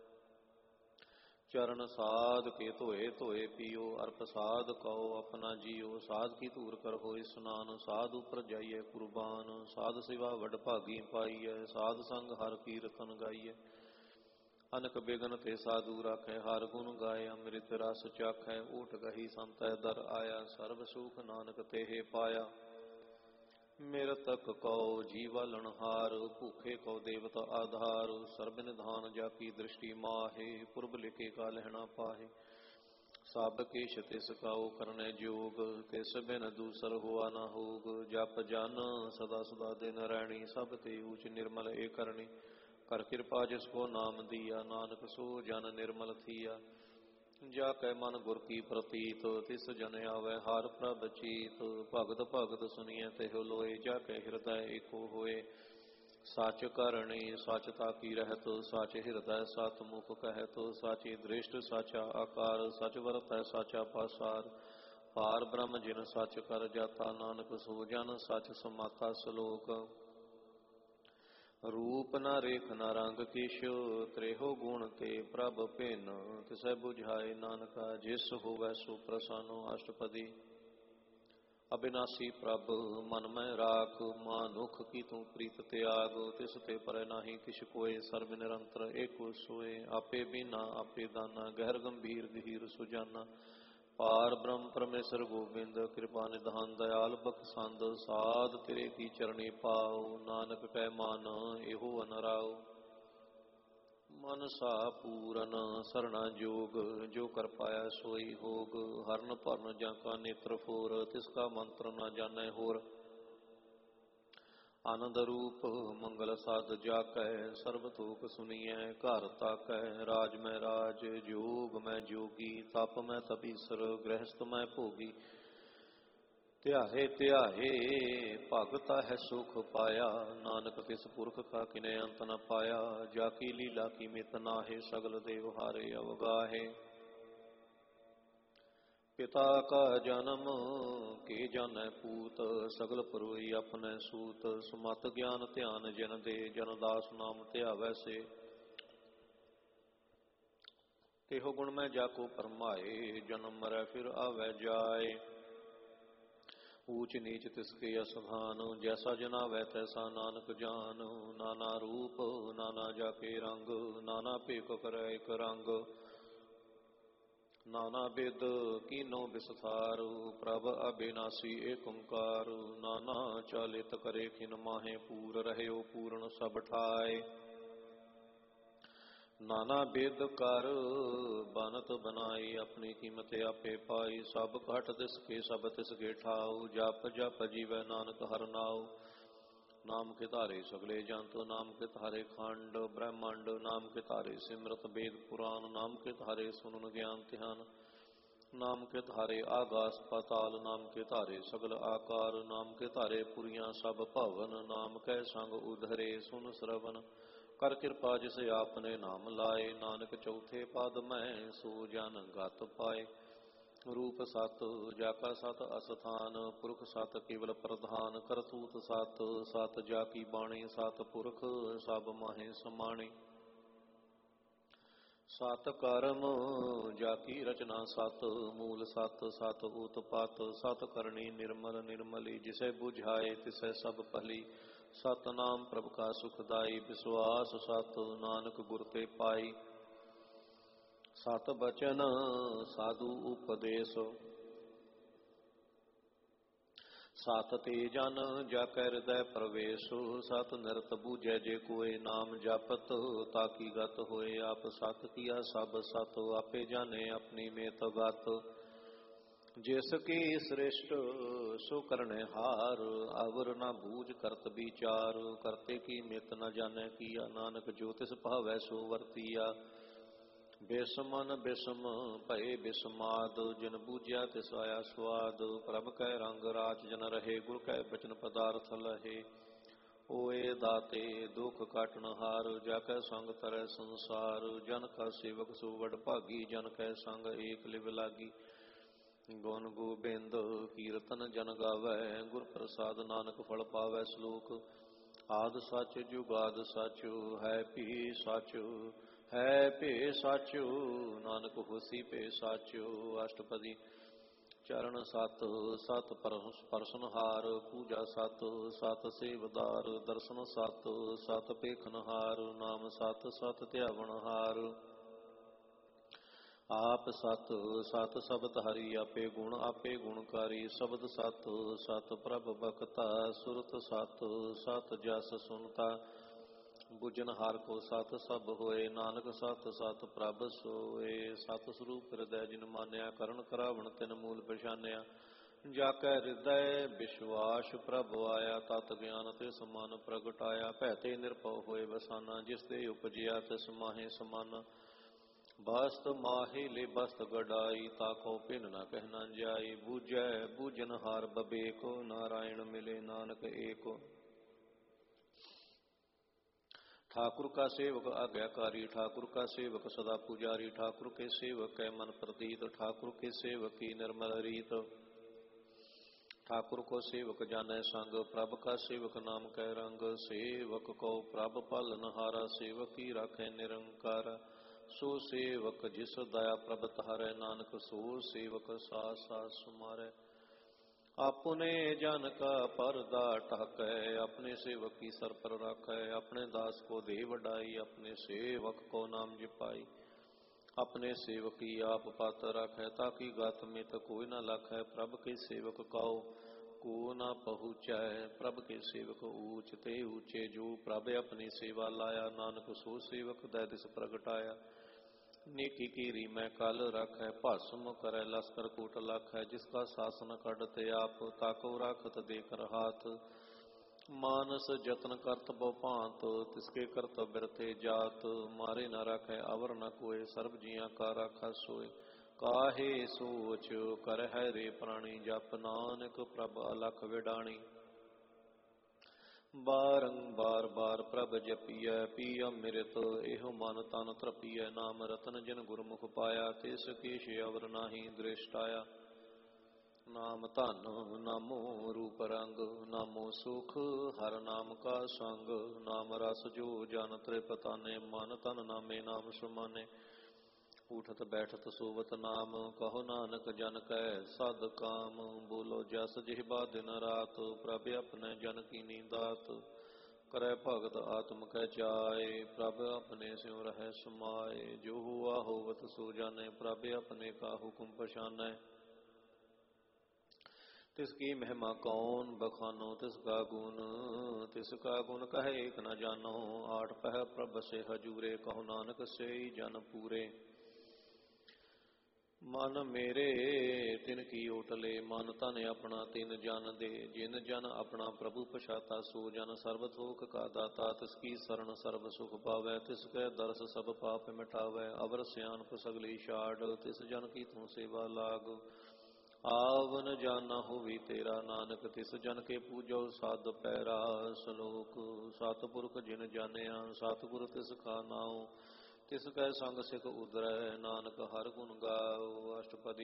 ਚਰਨ ਸਾਧ ਕੇ ਧੋਏ ਧੋਏ ਪੀਓ ਅਰ ਪ੍ਰਸਾਦ ਕਉ ਆਪਣਾ ਜੀਓ ਸਾਧ ਕੀ ਧੂਰ ਕਰ ਹੋਏ ਸਨਾਨ ਸਾਧ ਉਪਰ ਜਾਈਐ ਕੁਰਬਾਨ ਸਾਧ ਸਿਵਾ ਵਡ ਭਾਗੀ ਪਾਈਐ ਸਾਧ ਸੰਗ ਹਰ ਕੀਰਤਨ ਗਾਈਐ ਅਨਕ ਬਿਗਨ ਤੇ ਸਾਧੂ ਰਾਖੈ ਹਰ ਗੁਣ ਗਾਏ ਅੰਮ੍ਰਿਤ ਰਸ ਚਾਖੈ ਓਟ ਗਹੀ ਸੰਤੈ ਦਰ ਆਇਆ ਸਰਬ ਸੁਖ ਨਾਨਕ ਤੇਹੇ ਪਾਇਆ ਮਿਰਤਕ ਕਉ ਜੀਵਲਨ ਹਾਰ ਭੂਖੇ ਕਉ ਦੇਵਤ ਆਧਾਰ ਸਰਬ ਨਿਧਾਨ ਜਾ ਕੀ ਦ੍ਰਿਸ਼ਟੀ ਮਾਹੇ ਪੁਰਬ ਲਿਖੇ ਕਾ ਲਹਿਣਾ ਪਾਹੇ ਸਭ ਕਿਛ ਤਿਸ ਕਾਉ ਕਰਨੈ ਜੋਗ ਤਿਸ ਬਿਨ ਦੂਸਰ ਹੋਆ ਨਾ ਹੋਗ ਜਪ ਜਨ ਸਦਾ ਸਦਾ ਦਿਨ ਰਹਿਣੀ ਸਭ ਤੇ ਊਚ ਨਿਰਮਲ ਏ ਕਰਨੀ ਕਰ ਕਿਰਪਾ ਜਿਸ ਕੋ ਨਾਮ ਦੀਆ ਨਾਨਕ ਸੋ ਜਨ ਨਿਰਮਲ ਥੀਆ ਜਾ ਕੈ ਮਨ ਗੁਰ ਕੀ ਪ੍ਰਤੀਤ ਤਿਸ ਜਨ ਆਵੈ ਹਰ ਪ੍ਰਭ ਚੀਤ ਭਗਤ ਭਗਤ ਸੁਨੀਐ ਤਿਹੁ ਲੋਏ ਜਾ ਕੈ ਹਿਰਦੈ ਏਕੋ ਹੋਏ ਸੱਚ ਕਰਣੀ ਸੱਚ ਤਾਕੀ ਰਹਿਤ ਸੱਚ ਹਿਰਦੈ ਸਤ ਮੁਖ ਕਹਿਤ ਸਾਚੀ ਦ੍ਰਿਸ਼ਟ ਸਾਚਾ ਆਕਾਰ ਸਚ ਵਰਤੈ ਸਾਚਾ ਪਾਸਾਰ ਪਾਰ ਬ੍ਰਹਮ ਜਿਨ ਸੱਚ ਕਰ ਜਾਤਾ ਨਾਨਕ ਸੋ ਜਨ ਸੱਚ ਸਮਾਤਾ ਸ਼ਲੋਕ ਰੂਪ ਨ ਰੇਖ ਨ ਰੰਗ ਕਿਛ ਤ੍ਰੇਹੋ ਗੁਣ ਤੇ ਪ੍ਰਭ ਭਿੰਨ ਤਿਸੈ ਬੁਝਾਏ ਨਾਨਕਾ ਜਿਸ ਹੋਵੈ ਸੋ ਪ੍ਰਸੰਨ ਅਸ਼ਟਪਦੀ ਅਬਿਨਾਸੀ ਪ੍ਰਭ ਮਨ ਮੈਂ ਰਾਖ ਮਾਨੁਖ ਕੀ ਤੂੰ ਪ੍ਰੀਤ ਤਿਆਗ ਤਿਸ ਤੇ ਪਰੈ ਨਾਹੀ ਕਿਛ ਕੋਏ ਸਰਬ ਨਿਰੰਤਰ ਏਕੋ ਸੋਏ ਆਪੇ ਬਿਨਾ ਆਪੇ ਦਾਨਾ ਗਹਿਰ ਗੰਭੀਰ ਗਹੀਰ ਸੁਜਾਨਾ ਪਾਰ ਬ੍ਰਹਮ ਪਰਮੇਸ਼ਰ ਗੋਬਿੰਦ ਕਿਰਪਾ ਨਿਧਾਨ ਦਇਆਲ ਬਖਸ਼ੰਦ ਸਾਧ ਤੇਰੇ ਕੀ ਚਰਣੀ ਪਾਉ ਨਾਨਕ ਕੈ ਮਨ ਇਹੋ ਅਨਰਾਉ ਮਨਸਾ ਪੂਰਨ ਸਰਣਾ ਜੋਗ, ਜੋ ਕਰ ਪਾਇਆ ਸੋਈ ਹੋਗ। ਹਰਨ ਭਰਨ ਜਾਂ ਕਾ ਨੇਤਰ ਫੋਰ, ਤਿਸ ਕਾ ਮੰਤਰ ਨਾ ਜਾਣੈ ਹੋਰ। ਆਨੰਦ ਰੂਪ ਮੰਗਲ ਸਾਧ ਜਾਕੈ, ਸਰਬ ਤੋਕ ਸੁਨੀਐ ਘਰ ਤਾਕੈ। ਰਾਜ ਮੈਂ ਰਾਜ, ਜੋਗ ਮੈਂ ਜੋਗੀ, ਤਪ ਮੈਂ ਤਪੀਸਰ, ਗ੍ਰਹਿਸਤ ਮੈਂ ਭੋਗੀ। ਧਿਆਹੇ ਧਿਆਹੇ ਭਗਤ ਹੈ ਸੁਖ ਪਾਇਆ, ਨਾਨਕ ਤਿਸ ਪੁਰਖ ਕਾ ਕਿਨੇ ਅੰਤ ਨ ਪਾਇਆ। ਜਾ ਕੀ ਲੀਲਾ ਕੀ ਮਿਤ ਨਾਹਿ, ਸਗਲ ਦੇਵ ਹਾਰੇ ਅਵਗਾਹੇ। ਪਿਤਾ ਕਾ ਜਨਮ ਕੇ ਜਾਣੈ ਪੂਤ, ਸਗਲ ਪਰੋਈ ਆਪਣੇ ਸੂਤ। ਸਮਤ ਗਿਆਨ ਧਿਆਨ ਜਿਨ ਦੇ, ਜਨ ਦਾਸ ਨਾਮ ਧਿਆਵੈ ਸੇ। ਤਿਹੁ ਗੁਣ ਮੈਂ ਜਾ ਕੋ ਪਰਮਾਏ, ਜਨਮ ਮਰੈ ਫਿਰ ਆਵੈ ਜਾਏ। ਊਚ ਨੀਚ ਤਿਸਕੇ ਅਸਥਾਨ, ਜੈਸਾ ਜਨਾਵੈ ਤੈਸਾ ਨਾਨਕ ਜਾਨ। ਨਾਨਾ ਰੂਪ ਨਾਨਾ ਜਾਕੇ ਰੰਗ, ਨਾਨਾ ਭੇਖ ਕਰੈ ਇਕ ਰੰਗ। ਨਾਨਾ ਬਿਦ ਕੀਨੋ ਬਿਸਥਾਰ, ਪ੍ਰਭ ਅਬਿਨਾਸੀ ਏਕ ਓੰਕਾਰ। ਨਾਨਾ ਚਾਲਿਤ ਕਰੇ ਖਿਨ ਮਾਹੇ, ਪੂਰ ਰਹਿਓ ਪੂਰਨ ਸਭ ਠਾਏ। ਨਾਨਾ ਬਿਦ ਕਰ ਬਨਤ ਬਨਾਈ, ਆਪਣੀ ਕੀਮਤ ਆਪੇ ਪਾਈ। ਸਭ ਘਟ ਤਿਸਕੇ ਸਭ ਤਿਸਕੇ ਠਾਉ, ਜਪ ਜਪ ਜੀਵੈ ਨਾਨਕ ਹਰਿ ਨਾਉ। ਨਾਮ ਕੇ ਧਾਰੇ ਸਗਲੇ ਜੰਤ, ਨਾਮ ਕੇ ਧਾਰੇ ਖੰਡ ਬ੍ਰਹਮੰਡ। ਨਾਮ ਕੇ ਧਾਰੇ ਸਿਮਰਤ ਵੇਦ ਪੁਰਾਨ, ਨਾਮ ਕੇ ਧਾਰੇ ਸੁਨਨ ਗਿਆਨ ਧਿਆਨ। ਨਾਮ ਕੇ ਧਾਰੇ ਆਗਾਸ ਪਾਤਾਲ, ਨਾਮ ਕੇ ਧਾਰੇ ਸਗਲ ਆਕਾਰ। ਨਾਮ ਕੇ ਧਾਰੇ ਪੁਰੀਆਂ ਸਭ ਭਵਨ, ਨਾਮ ਕੈ ਸੰਗ ਉਧਰੇ ਸੁਨ ਸਰਵਨ। ਕਰ ਕਿਰਪਾ ਜਿਸ ਆਪਨੇ ਨਾਮ ਲਾਏ, ਨਾਨਕ ਚੌਥੇ ਪਦ ਮੈਂ ਸੋ ਜਨ ਗਤ ਪਾਏ। ਰੂਪ ਸਤ ਜਾ ਕਾ ਸਤ ਅਸਥਾਨ, ਪੁਰਖ ਸਤ ਕੇਵਲ ਪ੍ਰਧਾਨ। ਕਰਤੂਤ ਸਤ ਸਤ ਜਾ ਕੀ ਬਾਣੀ, ਸਤ ਪੁਰਖ ਸਭ ਮਾਹੇ ਸਮਾਣੇ। ਸਤ ਕਰਮ ਜਾ ਕੀ ਰਚਨਾ ਸਤ, ਮੂਲ ਸਤ ਸਤ ਉਤਪਤ। ਸਤ ਕਰਨੀ ਨਿਰਮਲ ਨਿਰਮਲੀ, ਜਿਸੈ ਬੁਝਾਏ ਤਿਸੈ ਸਭ ਭਲੀ। ਸਤਨਾਮ ਪ੍ਰਭ ਕਾ ਸੁਖਦਾਈ, ਵਿਸਵਾਸ ਸਤ ਨਾਨਕ ਗੁਰ ਤੇ ਪਾਈ। ਸਤ ਬਚਨ ਸਾਧੂ ਉਪਦੇਸ਼, ਸਤ ਤੇ ਜਨ ਜਾ ਕੈ ਹਿਰਦੈ ਪ੍ਰਵੇਸ਼। ਸਤ ਨਿਰਤ ਬੂਝੈ ਜੇ ਕੋਇ, ਨਾਮ ਜਪਤ ਤਾਕੀ ਗਤ ਹੋਏ। ਆਪ ਸਤ ਕੀਆ ਸਭ ਸਤ, ਆਪੇ ਜਾਣੇ ਆਪਣੀ ਮੇਤ ਗਤ। ਜਿਸ ਕੀ ਸ੍ਰਿਸ਼ਟ ਸੋ ਕਰਨੇ ਹਾਰ, ਅਵਰ ਨਾ ਬੂਝ ਕਰਤ ਵਿਚਾਰ। ਕਰਤੇ ਕੀ ਮਿਤ ਨ ਜਾਣੈ ਕੀਆ, ਨਾਨਕ ਜੋ ਤਿਸ ਭਾਵੈ ਸੋ ਵਰਤੀਆ। ਬਿਸਮਨ ਬਿਸਮ ਭਏ ਬਿਸਮਾਦ, ਜਿਨ ਬੂਝਿਆ ਤਿਸ ਆਇਆ ਸਵਾਦ। ਪ੍ਰਭ ਕੈ ਰੰਗ ਰਾਚ ਜਨ ਰਹੇ, ਗੁਰ ਕੈ ਬਚਨ ਪਦਾਰਥ ਲਹੇ। ਓਏ ਦਾਤੇ ਦੁਖ ਕਾਟਨ ਹਾਰ, ਜਾ ਕੈ ਸੰਗ ਤਰੈ ਸੰਸਾਰ। ਜਨ ਕਾ ਸੇਵਕ ਸੋ ਵਡ ਭਾਗੀ, ਜਨ ਕੈ ਸੰਗ ਏਕ ਲਿਵ ਲਾਗੀ। ਗੁਣ ਗੋਬਿੰਦ ਕੀਰਤਨ ਜਨ ਗਾਵੈ, ਗੁਰ ਪ੍ਰਸਾਦ ਨਾਨਕ ਫਲ ਪਾਵੈ। ਸ਼ਲੋਕ ਆਦਿ ਸਚ ਜੁਗਾਦ ਸਚ, ਹੈ ਭੀ ਸਚ ਹੈ ਭੇ ਸਚ। ਨਾਨਕ ਹੋਸੀ ਭੇ ਸਚ। ਅਸ਼ਟਪਦੀ ਚਰਨ ਸਤ ਸਤ ਪਰਸਨਹਾਰ, ਪੂਜਾ ਸਤ ਸਤ ਸੇਵਦਾਰ। ਦਰਸ਼ਨ ਸਤ ਸਤ ਪੇਖਨਹਾਰ, ਨਾਮ ਸਤ ਸਤ ਧਿਆਵਨਹਾਰ। ਆਪ ਸਤ ਸਤ ਸ਼ਬਦ ਹਰੀ, ਆਪੇ ਗੁਣਕਾਰੀ। ਸ਼ਬਦ ਸਤ ਸਤ ਪ੍ਰਭ ਬਖਤਾ, ਸੁਰਤ ਸਤ ਸਤ ਜਸ ਸੁਨਤਾ। ਬੁਝਨ ਹਾਰ ਕੋ ਸਤ ਸਭ ਹੋਏ, ਨਾਨਕ ਸਤ ਸਤ ਪ੍ਰਭ ਸੋਏ। ਸਤ ਸਰੂਪ ਹਿਰਦੈ ਜਿਨ ਮਾਨਿਆ, ਕਰਨ ਕਰਾਵਣ ਤਿਨ ਮੂਲ ਪਛਾਨਿਆ। ਜਾ ਕੈ ਹਿਰਦੈ ਵਿਸ਼ਵਾਸ ਪ੍ਰਭ ਆਇਆ, ਤਤ ਗਿਆਨ ਤਿਸ ਮਨ ਪ੍ਰਗਟਾਇਆ। ਭੈ ਤੇ ਨਿਰਭਉ ਹੋਏ ਬਸਾਨਾ, ਜਿਸ ਤੇ ਉਪਜਿਆ ਤਿਸ ਮਾਹੇ ਸਮਾਨਾ। ਬਸਤ ਮਾਹੇ ਲੈ ਬਸਤ ਗਡਾਈ, ਤਾਕੋ ਭਿੰਨ ਨ ਕਹਿ ਨ ਜਾਈ। ਬੂਝੈ ਬੂਝਨ ਹਾਰ ਬਬੇਕ, ਨਾਰਾਇਣ ਮਿਲੇ ਨਾਨਕ ਏਕ। ठाकुर का सेवक आज्ञाकारी, ठाकुर का सेवक सदा पुजारी। ठाकुर के सेवक कै मन प्रतीत, ठाकुर के सेवक की निर्मल रीत। ठाकुर को सेवक जानै संग, प्रभ का सेवक नाम कै रंग। सेवक को प्रभ पालनहारा, सेवक की राखै निरंकार। सो सेवक जिस दया प्रभ तारै, नानक सो सेवक सास सास सुमारै। अपने जन का परदा ढाकै, अपने सेवक की सर पर राखै। अपने दास को दे वडाई, अपने सेवक को नाम जपाई। अपने सेवक की आप पात राखै, ताकि गात मित कोई न लाखै। प्रभ के सेवक काओ को न पहुँचै। प्रभ के सेवक ऊच ते ऊँचे, जो प्रभ अपनी सेवा लाया। नानक सो सेवक दै दिस प्रगटाया। नेकी कीरी मैं कल रखै, भस्म करै लश्कर कोट लाखै। जिसका शासन कढते आप, ताको राखत देकर हाथ। मानस जतन करत बहु भांत, तिसके कर्तव्य थे जात। मारे न राखै अवर न कोय, सर्ब जियां का राखा सोय। काहे सोच कर है रे प्राणी, जप नानक प्रभ अलख विडाणी। बारंबार बार प्रभ जपिय, पिय अमृत एहो मन तन तृपिय। नाम रतन जिन गुरमुख पाया, तिस केश अवर नाहि दृष्टाया। नाम धन नामो रूप रंग, नामो सुख हर नाम का संग। नाम रस जो जन तृपताने, मन तन नामे नाम सुमाने। उठत बैठत सोवत नाम, कहो नानक जन कै सद काम। बोलो जस जिह्वा दिन रात, प्रभ अपने जन कीनी दात। करै भगत आत्म कै जाय, प्रभ अपने स्यों रहै समाये। जो हुआ होवत सो जाने, प्रभ अपने का हुक्म पछानै। तिसकी महिमा कौन बखानो, तिसका गुण कहे एक न जानो। आठ पह प्रभ से हजूरे, कहो नानक से जन पूरे। मन मेरे तिन की ओटले, मन तन अपना तिन जन दे। जिन जन अपना प्रभु पछाता, सो जन सर्व थोक का दाता। तिसकी शरण सर्व सुख पावै, तिसकै दर्श सब पाप मिटावै। अवर सियानप सगली छाड़, तिस जन की तू सेवा लाग। आवन जाना होवी तेरा, नानक तिस जन के पूजो साध पैरा। सलोक सतपुरख जिन जानिया, सतगुर तिस का नाओ। तिस कै संग सिख उदरै, नानक हर गुण गाओ। अष्टपदी।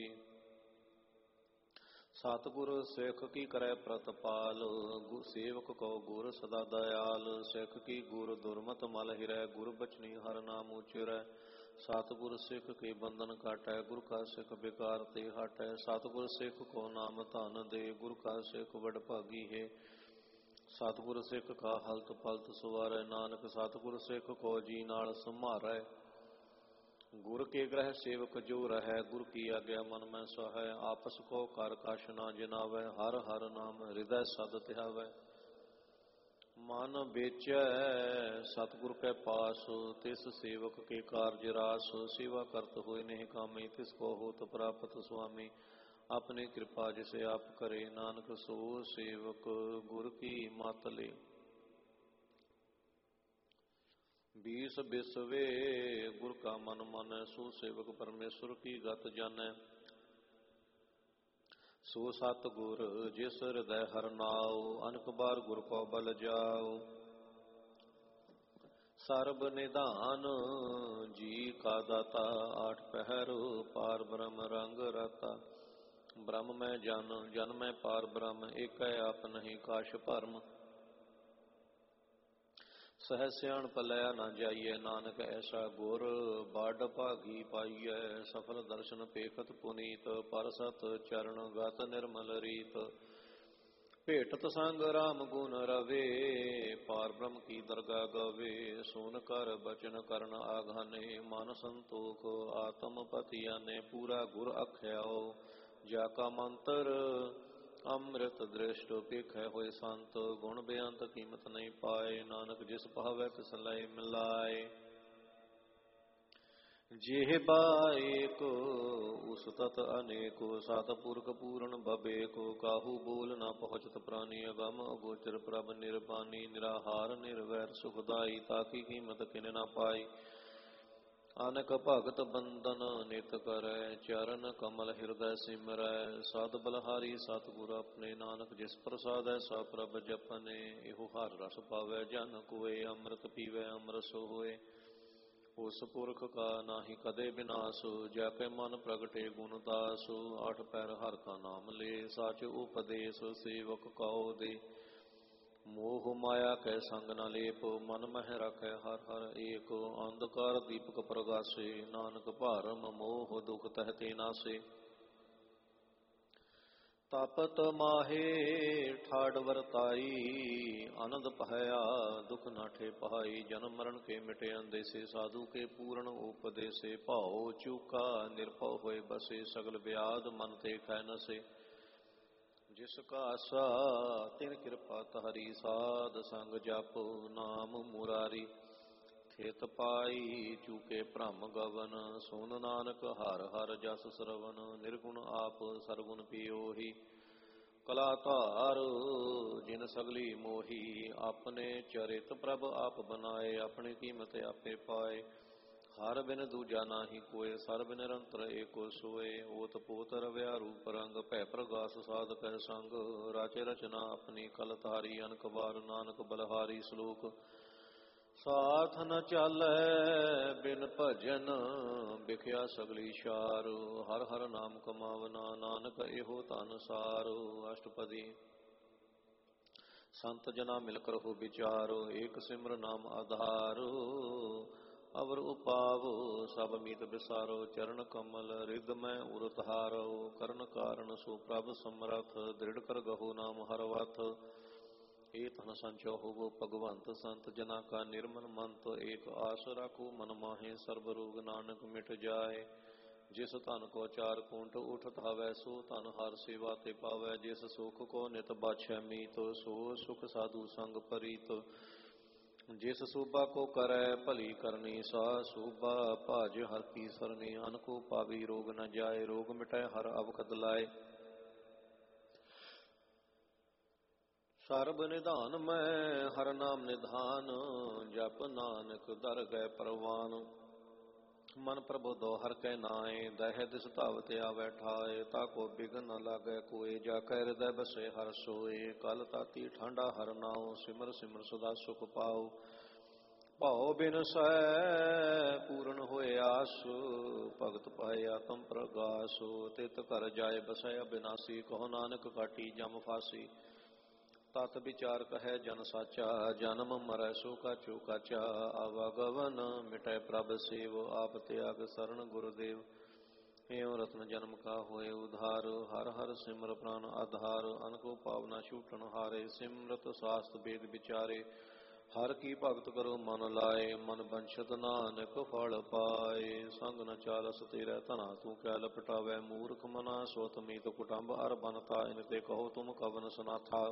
सतगुर सिख की करै प्रतपाल, सेवक को गुर सदा दयाल। सिख की गुर दुर्मत मल हिरै, गुर बचनी हर नाम उचिरै। सतगुर सिख के बंधन काटै, गुर का सिख बेकार ते हटै। सतगुर सिख को नाम धन दे, गुर का सिख बड़ भागी है। सतगुर सिख का हलत पलत सवारै, नानक सतगुर सिख को जी नाल संभारै। गुर के ग्रह सेवक जो रहै, गुर की आज्ञा मन में सहै। आपस को कर कछ ना जिनावै, हर हर नाम हृदय सद ध्यावै। मन बेचै सतगुर के पास, तिस सेवक के कारज रास। सेवा करत होय नहीं कामी, तिसको होत प्राप्त स्वामी। अपनी कृपा जिसे आप करे, नानक सो सेवक गुर की मत ले। 20 बिसवे गुर का मन मानै, सो सेवक परमेश्वर की गत जानै। सो सत गुर जिस हृदय हर नाओ, अनक बार गुर को बल जाओ। सर्ब निधान जी का दाता, आठ पहर पार ब्रह्म रंग राता। ब्रह्म में जन में पार ब्रह्म, एक है आप नहीं काश भरम। सह सियाण पलया न जाइए, नानक ऐसा गुर बाढ़ भागी पाइय। सफल दर्शन पेखत पुनीत, पर सत चरण गत निर्मल रीत। भेटत संग राम गुण रवे, पार ब्रह्म की दरगाह गवे। सुन कर बचन करण आघाने, मन संतोख आत्म पतियाने। पूरा गुर अख्याओ जाका मंत्र, अमृत दृष्ट पेख होए संत। गुण बेअंत कीमत नहीं पाए, नानक जिस पावै तिस लय मिलाए। जेहबा एक उस तत अनेको, सतपुरख पूर्ण बबेको। काहू बोल न पहुँचत प्राणी, अगम अगोचर प्रभ निर्बानी। निराहार निर्वैर सुखदाई, ताकी कीमत किन न पाई। अनक भगत बंदन नित करै, चरण कमल हृदय सिमरै। सद बलहारी सतगुर अपने, नानक जिस प्रसादै सा प्रभ जपने। एहो हर रस पावै जन कोय, अमृत पीवै अमरस होय। उस पुरख का नाही कदे विनाश, जैके मन प्रगटे गुण दास। आठ पैर हर का नाम ले, साच उपदेश सेवक कौ दे। मोह माया कै संग न लेप, मन मह रखै हर हर एक। अंधकार दीपक प्रगासे, नानक भारम मोह दुख तहते नासे। तपत माहे ठाड़ वरताई, आनंद पहया दुख नाठे पहाई। जन्म मरण के मिटे अंदेसे, साधु के पूर्ण उपदेसे। भाव चूका निरभव होए बसे, सगल व्याध मन ते खै नसे। ਜਿਸ ਕਾ ਆਸਾ ਤਿਨ ਕਿਰਪਾ ਤਹਰੀ ਸਾਧ ਸੰਗ ਜਪ ਨਾਮ ਮੁਰਾਰੀ ਖੇਤ ਪਾਈ ਚੂਕੇ ਭ੍ਰਮ ਗਵਨ ਸੁਨ ਨਾਨਕ ਹਰ ਹਰ ਜਸ ਸਰਵਨ ਨਿਰਗੁਣ ਆਪ ਸਰਗੁਣ ਪਿਓਹੀ ਕਲਾ ਧਾਰ ਜਿਨ ਸਗਲੀ ਮੋਹੀ ਆਪਣੇ ਚਰਿਤ ਪ੍ਰਭ ਆਪ ਬਨਾਏ ਆਪਣੀ ਕੀਮਤ ਆਪੇ ਪਾਏ ਹਰ ਬਿਨ ਦੂਜਾ ਨਾਹੀ ਕੋਏ ਸਰਬ ਨਿਰੰਤਰ ਏਕੋ ਸੋਏ ਓਤ ਪੋਤ ਰਵਿਆ ਰੂਪ ਰੰਗ ਭੈ ਪ੍ਰਗਾਸ ਸਾਧ ਕੈ ਸੰਗ ਰਾਚੇ ਰਚਨਾ ਆਪਣੀ ਕਲ ਤਾਰੀ ਅਨਕ ਬਾਰ ਨਾਨਕ ਬਲਹਾਰੀ ਸ਼ਲੋਕ ਸਾਥ ਨ ਚਾਲੈ ਬਿਨ ਭਜਨ ਵਿਖਿਆ ਸਗਲੀ ਸ਼ਾਰ ਹਰ ਹਰ ਨਾਮ ਕਮਾਵਨਾ ਨਾਨਕ ਇਹੋ ਧਨ ਸਾਰ ਅਸ਼ਟਪਦੀ ਸੰਤ ਜਨਾ ਮਿਲ ਕਰ ਹੋ ਵਿਚਾਰੋ ਏਕ ਸਿਮਰ ਨਾਮ ਆਧਾਰ ਅਵਰ ਉਪਾਵ ਸਭ ਮੀਤ ਵਿਸਾਰੋ ਚਰਨ ਕਮਲ ਰਿਦ ਮੈਂ ਉਰਤ ਹਾਰੋ ਕਰਨ ਕਾਰਨ ਸੋ ਪ੍ਰਭ ਸਮਰਥ ਦ੍ਰਿੜ ਕਰ ਗਹੋ ਨਾਮ ਹਰ ਵਥ ਏ ਧਨ ਸੰਚੋ ਹੋਵੋ ਭਗਵੰਤ ਸੰਤ ਜਨਾ ਕਾ ਨਿਰਮਲ ਮੰਤ ਏਕ ਆਸ ਰਾਖੋ ਮਨ ਮਾਹੇ ਸਰਬ ਰੋਗ ਨਾਨਕ ਮਿਟ ਜਾਏ ਜਿਸ ਧਨ ਕੋ ਚਾਰ ਕੁੰਟ ਉਠਤ ਹਵੈ ਸੋ ਧਨ ਹਰ ਸੇਵਾ ਤੇ ਪਾਵੈ ਜਿਸ ਸੁਖ ਕੋ ਨਿਤ ਬਾਛੈ ਮੀਤ ਸੋ ਸੁਖ ਸਾਧੂ ਸੰਗ ਪਰੀਤ ਜਿਸ ਸੂਬਾ ਕੋ ਕਰੈ ਭਲੀ ਕਰਨੀ ਸਾ ਸੂਬਾ ਭਾਜ ਹਰ ਕੀ ਸਰਨੀ ਅਨਕੋ ਪਾਵੀ ਰੋਗ ਨ ਜਾਏ ਰੋਗ ਮਿਟੈ ਹਰ ਅਵਖਦ ਲਾਏ ਸਰਬ ਨਿਧਾਨ ਮੈਂ ਹਰ ਨਾਮ ਨਿਧਾਨ ਜਪ ਨਾਨਕ ਦਰ ਗਏ ਪਰਵਾਨ ਮਨ ਪ੍ਰਭੁ ਦੋ ਹਰ ਕੈ ਨਾਏ ਦਹਿ ਦਿਸ ਧਾਵਤ ਆਵੈ ਠਾਏ ਤਾ ਕੋ ਬਿਗਨ ਨ ਲਾਗੈ ਕੋਏ ਜਾ ਕੈ ਹਿਰਦੈ ਬਸੇ ਹਰ ਸੋਏ ਕਲ ਤਾਤੀ ਠਾਂਡਾ ਹਰ ਨਾਉ ਸਿਮਰ ਸਿਮਰ ਸਦਾ ਸੁਖ ਪਾਉ ਭਾਉ ਬਿਨਸੈ ਪੂਰਨ ਹੋਏ ਆਸ ਭਗਤ ਪਾਏ ਆਤਮ ਪ੍ਰਗਾਸ ਤਿਤ ਘਰ ਜਾਏ ਬਸੈ ਅਬਿਨਾਸੀ ਕਹੋ ਨਾਨਕ ਕਾਟੀ ਜਮ ਫਾਸੀ ਤਤ ਵਿਚਾਰ ਕਹੈ ਜਨ ਸਾਚਾ ਜਨਮ ਮਰੈ ਸੋ ਕਾਚੋ ਕਾਚਾ ਆਵਾਗਵਨ ਮਿਟੈ ਪ੍ਰਭ ਸੇਵ ਆਪ ਤਿਆਗ ਸਰਣ ਗੁਰਦੇਵ ਏਉ ਰਤਨ ਜਨਮ ਕਾ ਹੋਏ ਉਧਾਰ ਹਰ ਹਰ ਸਿਮਰ ਪ੍ਰਾਨ ਆਧਾਰ ਅਨਕੋ ਪਾਵਨਾ ਛੂਟਣ ਹਾਰੇ ਸਿਮਰਤ ਸਾਸਤ ਵੇਦ ਵਿਚਾਰੇ ਹਰ ਕੀ ਭਗਤ ਕਰੋ ਮਨ ਲਾਏ ਮਨ ਬੰਛਤ ਨਾਨਕ ਫਲ ਪਾਏ ਸੰਗ ਨ ਚਾਲਸ ਤੇਰਾ ਧਨਾ ਤੂੰ ਕੈ ਲਪਟਾਵੈ ਮੂਰਖ ਮਨਾ ਸੋਤ ਮੀਤ ਕੁਟੰਬ ਅਰ ਬਨਤਾ ਇਨ ਤੇ ਕਹੋ ਤੁਮ ਕਵਨ ਸਨਾਥਾ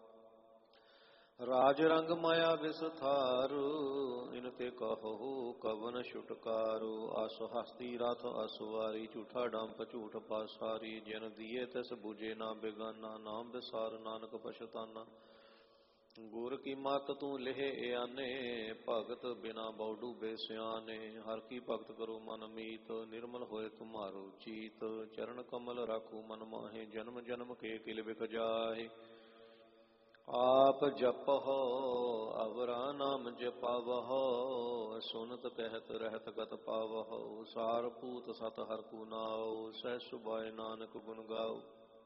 ਰਾਜ ਰੰਗ ਮਾਇਆ ਵਿਸਥਾਰ ਇਨ ਤੇ ਕਹੋ ਕਵਨ ਛੁਟਕਾਰੂ ਆਸ ਹਸਤੀ ਰਥ ਅਸਵਾਰੀ ਝੂਠਾ ਡੰਪ ਝੂਠ ਪਾਸਾਰੀ ਜਿਨ ਦੀਏ ਤਿਸ ਬੁਝੇ ਨਾ ਬਿਗਾਨਾ ਨਾਮ ਵਿਸਾਰ ਨਾਨਕ ਪਛਤਾਨਾ ਗੁਰ ਕੀ ਮਤ ਤੂੰ ਲਿਹੇ ਆਨੇ ਭਗਤ ਬਿਨਾ ਬੌਡੂ ਬੇਸਿਆਨੇ ਹਰ ਕੀ ਭਗਤ ਕਰੋ ਮਨ ਮੀਤ ਨਿਰਮਲ ਹੋਏ ਤੁਮਾਰੋ ਚੀਤ ਚਰਨ ਕਮਲ ਰਾਖੂ ਮਨ ਮਾਹੇ ਜਨਮ ਜਨਮ ਕੇ ਕਿਲ ਵਿਖ ਜਾਹੇ ਆਪ ਜਪਹੁ ਅਵਰਾ ਨਾਮ ਜਪਾਵਹੁ ਸੁਨਤ ਕਹਿਤ ਰਹਿਤ ਗਤ ਪਾਵਹੁ ਸਾਰ ਪੂਤ ਸਤ ਹਰ ਕੂ ਨਾਉ ਸਹਿ ਸੁਭਾਏ ਨਾਨਕ ਗੁਣ ਗਾਉ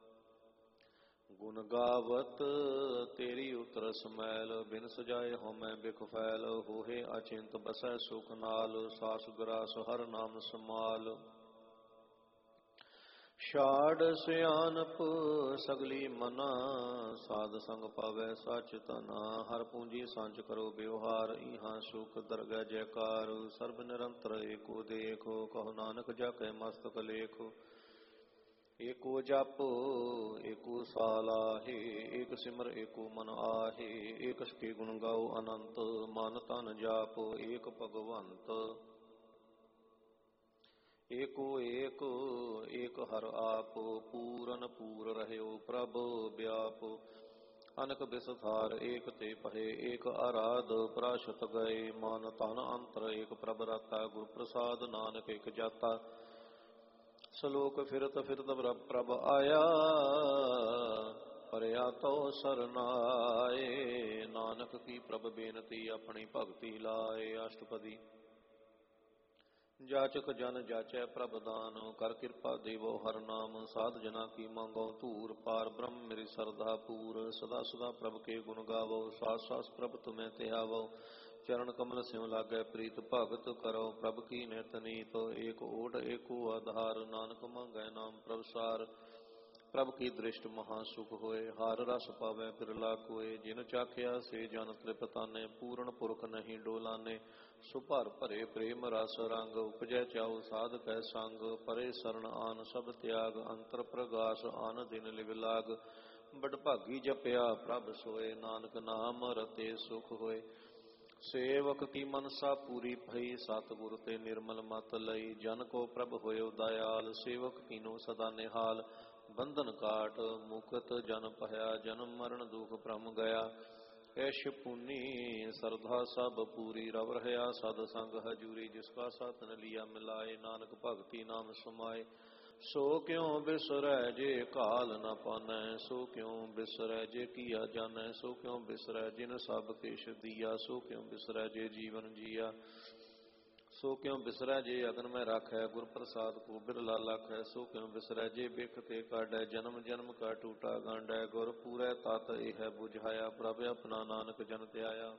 ਗੁਣ ਗਾਵਤ ਤੇਰੀ ਉਤਰ ਸਮੈਲ ਬਿਨ ਸਜਾਏ ਹਉਮੈ ਬਿਖ ਫੈਲ ਹੋਏ ਅਚਿੰਤ ਬਸੈ ਸੁਖ ਨਾਲ ਸਾਸ ਗਰਾਸ ਹਰ ਨਾਮ ਸਮਾਲ ਛਾੜ ਸਿਆਨਪ ਸਗਲੀ ਮਨਾ ਸਾਧ ਸੰਗ ਪਾਵੈ ਸਚ ਤਨਾ ਹਰ ਪੂੰਜੀ ਸੰਚ ਕਰੋ ਵਿਵਹਾਰ ਇਹਾਂ ਸੁਖ ਦਰਗਹਿ ਜੈਕਾਰ ਸਰਬ ਨਿਰੰਤਰ ਏਕੋ ਦੇਖੋ ਕਹੋ ਨਾਨਕ ਜਾ ਕੈ ਮਸਤਕ ਲੇਖੋ ਏਕੋ ਜਪ ਏਕੋ ਸਾਲਾਹੇ ਏਕ ਸਿਮਰ ਏਕੋ ਮਨ ਆਹੇ ਏਕ ਸਕੇ ਗੁਣ ਗਾਓ ਅਨੰਤ ਮਨ ਤਨ ਜਾਪ ਏਕ ਭਗਵੰਤ ਏਕੋ ਏਕ ਏਕ ਹਰ ਆਪ ਪੂਰਨ ਪੂਰ ਰਹਿਓ ਪ੍ਰਭ ਵਿਆਪ ਅਨਕ ਬਿਸਥਾਰ ਏਕ ਤੇ ਪਹੇ ਏਕ ਆਰਾਧ ਪ੍ਰਾਸ਼ਤ ਗਏ ਮਨ ਤਨ ਅੰਤਰ ਏਕ ਪ੍ਰਭ ਰਾਤਾ ਗੁਰ ਪ੍ਰਸਾਦ ਨਾਨਕ ਏਕ ਜਾਤਾ ਸਲੋਕ ਫਿਰਤ ਫਿਰਤ ਪ੍ਰਭ ਆਇਆ ਪਰਿਆ ਤੋ ਸਰਨਾਏ ਨਾਨਕ ਕੀ ਪ੍ਰਭ ਬੇਨਤੀ ਆਪਣੀ ਭਗਤੀ ਲਾਏ ਅਸ਼ਟਪਦੀ ਜਾਚਕ ਜਨ ਜਾਚੈ ਪ੍ਰਭ ਦਾਨ ਕਰ ਕਿਰਪਾ ਦੇਵੋ ਹਰ ਨਾਮ ਸਾਧ ਜਨਾ ਕੀ ਮੰਗੋ ਧੂਰ ਪਾਰ ਬ੍ਰਹਮ ਮੇਰੀ ਸਰਦਾ ਪੂਰ ਸਦਾ ਸਦਾ ਪ੍ਰਭ ਕੇ ਗੁਣ ਗਾਵੋ ਸਾਸ ਸਾਸ ਪ੍ਰਭ ਤੁਮੈ ਧਿਆਵੋ ਚਰਨ ਕਮਲ ਸਿਉ ਲਾਗੈ ਪ੍ਰੀਤ ਭਗਤ ਕਰੋ ਪ੍ਰਭ ਕੀ ਨਿਤ ਨੀਤ ਏਕ ਓਟ ਏਕੋ ਆਧਾਰ ਨਾਨਕ ਮੰਗੈ ਨਾਮ ਪ੍ਰਭਸਾਰ ਪ੍ਰਭ ਕੀ ਦ੍ਰਿਸ਼ਟ ਮਹਾ ਸੁਖ ਹੋਏ ਹਰ ਰਸ ਪਾਵੈ ਬਿਰਲਾ ਕੋਏ ਜਿਨ ਚਾਖਿਆ ਸੇ ਜਨ ਤ੍ਰਿਪਤਾਨੇ ਪੂਰਨ ਪੁਰਖ ਨਹੀਂ ਡੋਲਾਨੇ ਸੁਭਰ ਭਰੇ ਪ੍ਰੇਮ ਰਸ ਰੰਗ ਉਪਜੈ ਚਾਉ ਸਾਧ ਕੈ ਸੰਗ ਪਰੇ ਸਰਣ ਆਨ ਸਭ ਤਿਆਗ ਅੰਤਰ ਪ੍ਰਗਾਸ ਆਨ ਦਿਨ ਲਿਵ ਲਾਗ ਬੜ ਭਾਗੀ ਜਪਿਆ ਪ੍ਰਭ ਸੋਏ, ਨਾਨਕ ਨਾਮ ਰਤੇ ਸੁਖ ਹੋਏ। ਸੇਵਕ ਕੀ ਮਨਸਾ ਪੂਰੀ ਭਈ, ਸਤਿਗੁਰ ਤੇ ਨਿਰਮਲ ਮਤ ਲਈ। ਜਨ ਕੋ ਪ੍ਰਭ ਹੋਇਓ ਦਇਆਲ, ਸੇਵਕ ਕੀਨੋ ਸਦਾ ਨਿਹਾਲ। ਬੰਧਨ ਕਾਟ ਮੁਕਤ ਜਨ ਭਇਆ, ਜਨਮ ਮਰਨ ਦੁਖ ਭ੍ਰਮ ਗਿਆ। ਐਸ਼ ਪੁਨੀ ਸਰਧਾ ਸਭ ਪੂਰੀ, ਰਵ ਰਹਾ ਸਦ ਸੰਗ ਹਜੂਰੀ। ਜਿਸ ਕਾ ਸਾਧਨ ਲਿਆ ਮਿਲਾਏ, ਨਾਨਕ ਭਗਤੀ ਨਾਮ ਸਮਾਏ। ਸੋ ਕਿਉ ਬਿਸਰੈ ਜੇ ਕਾਲ ਨ ਪਾਨੈ, ਸੋ ਕਿਉ ਬਿਸਰੈ ਜੇ ਕੀਆ ਜਾਨੈ। ਸੋ ਕਿਉ ਬਿਸਰੈ ਜਿਨ ਸਭ ਕਿਛ ਦੀਆ, ਸੋ ਕਿਉ ਬਿਸਰੈ ਜੇ ਜੀਵਨ ਜੀਆ। ਸੋ ਕਿਉ ਬਿਸਰੈ ਜੇ ਅਗਨ ਮੈਂ ਰਾਖੈ, ਗੁਰ ਪ੍ਰਸਾਦ ਕੋ ਬਿਰਲਾ ਲਾਖੈ। ਸੋ ਕਿਉ ਬਿਸਰੈ ਜੇ ਬਿਖ ਤੇ ਕਾਢੈ, ਜਨਮ ਜਨਮ ਕਾ ਟੂਟਾ ਗਾਂਢੈ। ਗੁਰ ਪੂਰੈ ਤਤ ਇਹ ਬੁਝਾਇਆ, ਪ੍ਰਭ ਆਪਣਾ ਨਾਨਕ ਜਨ ਧਿਆਇਆ।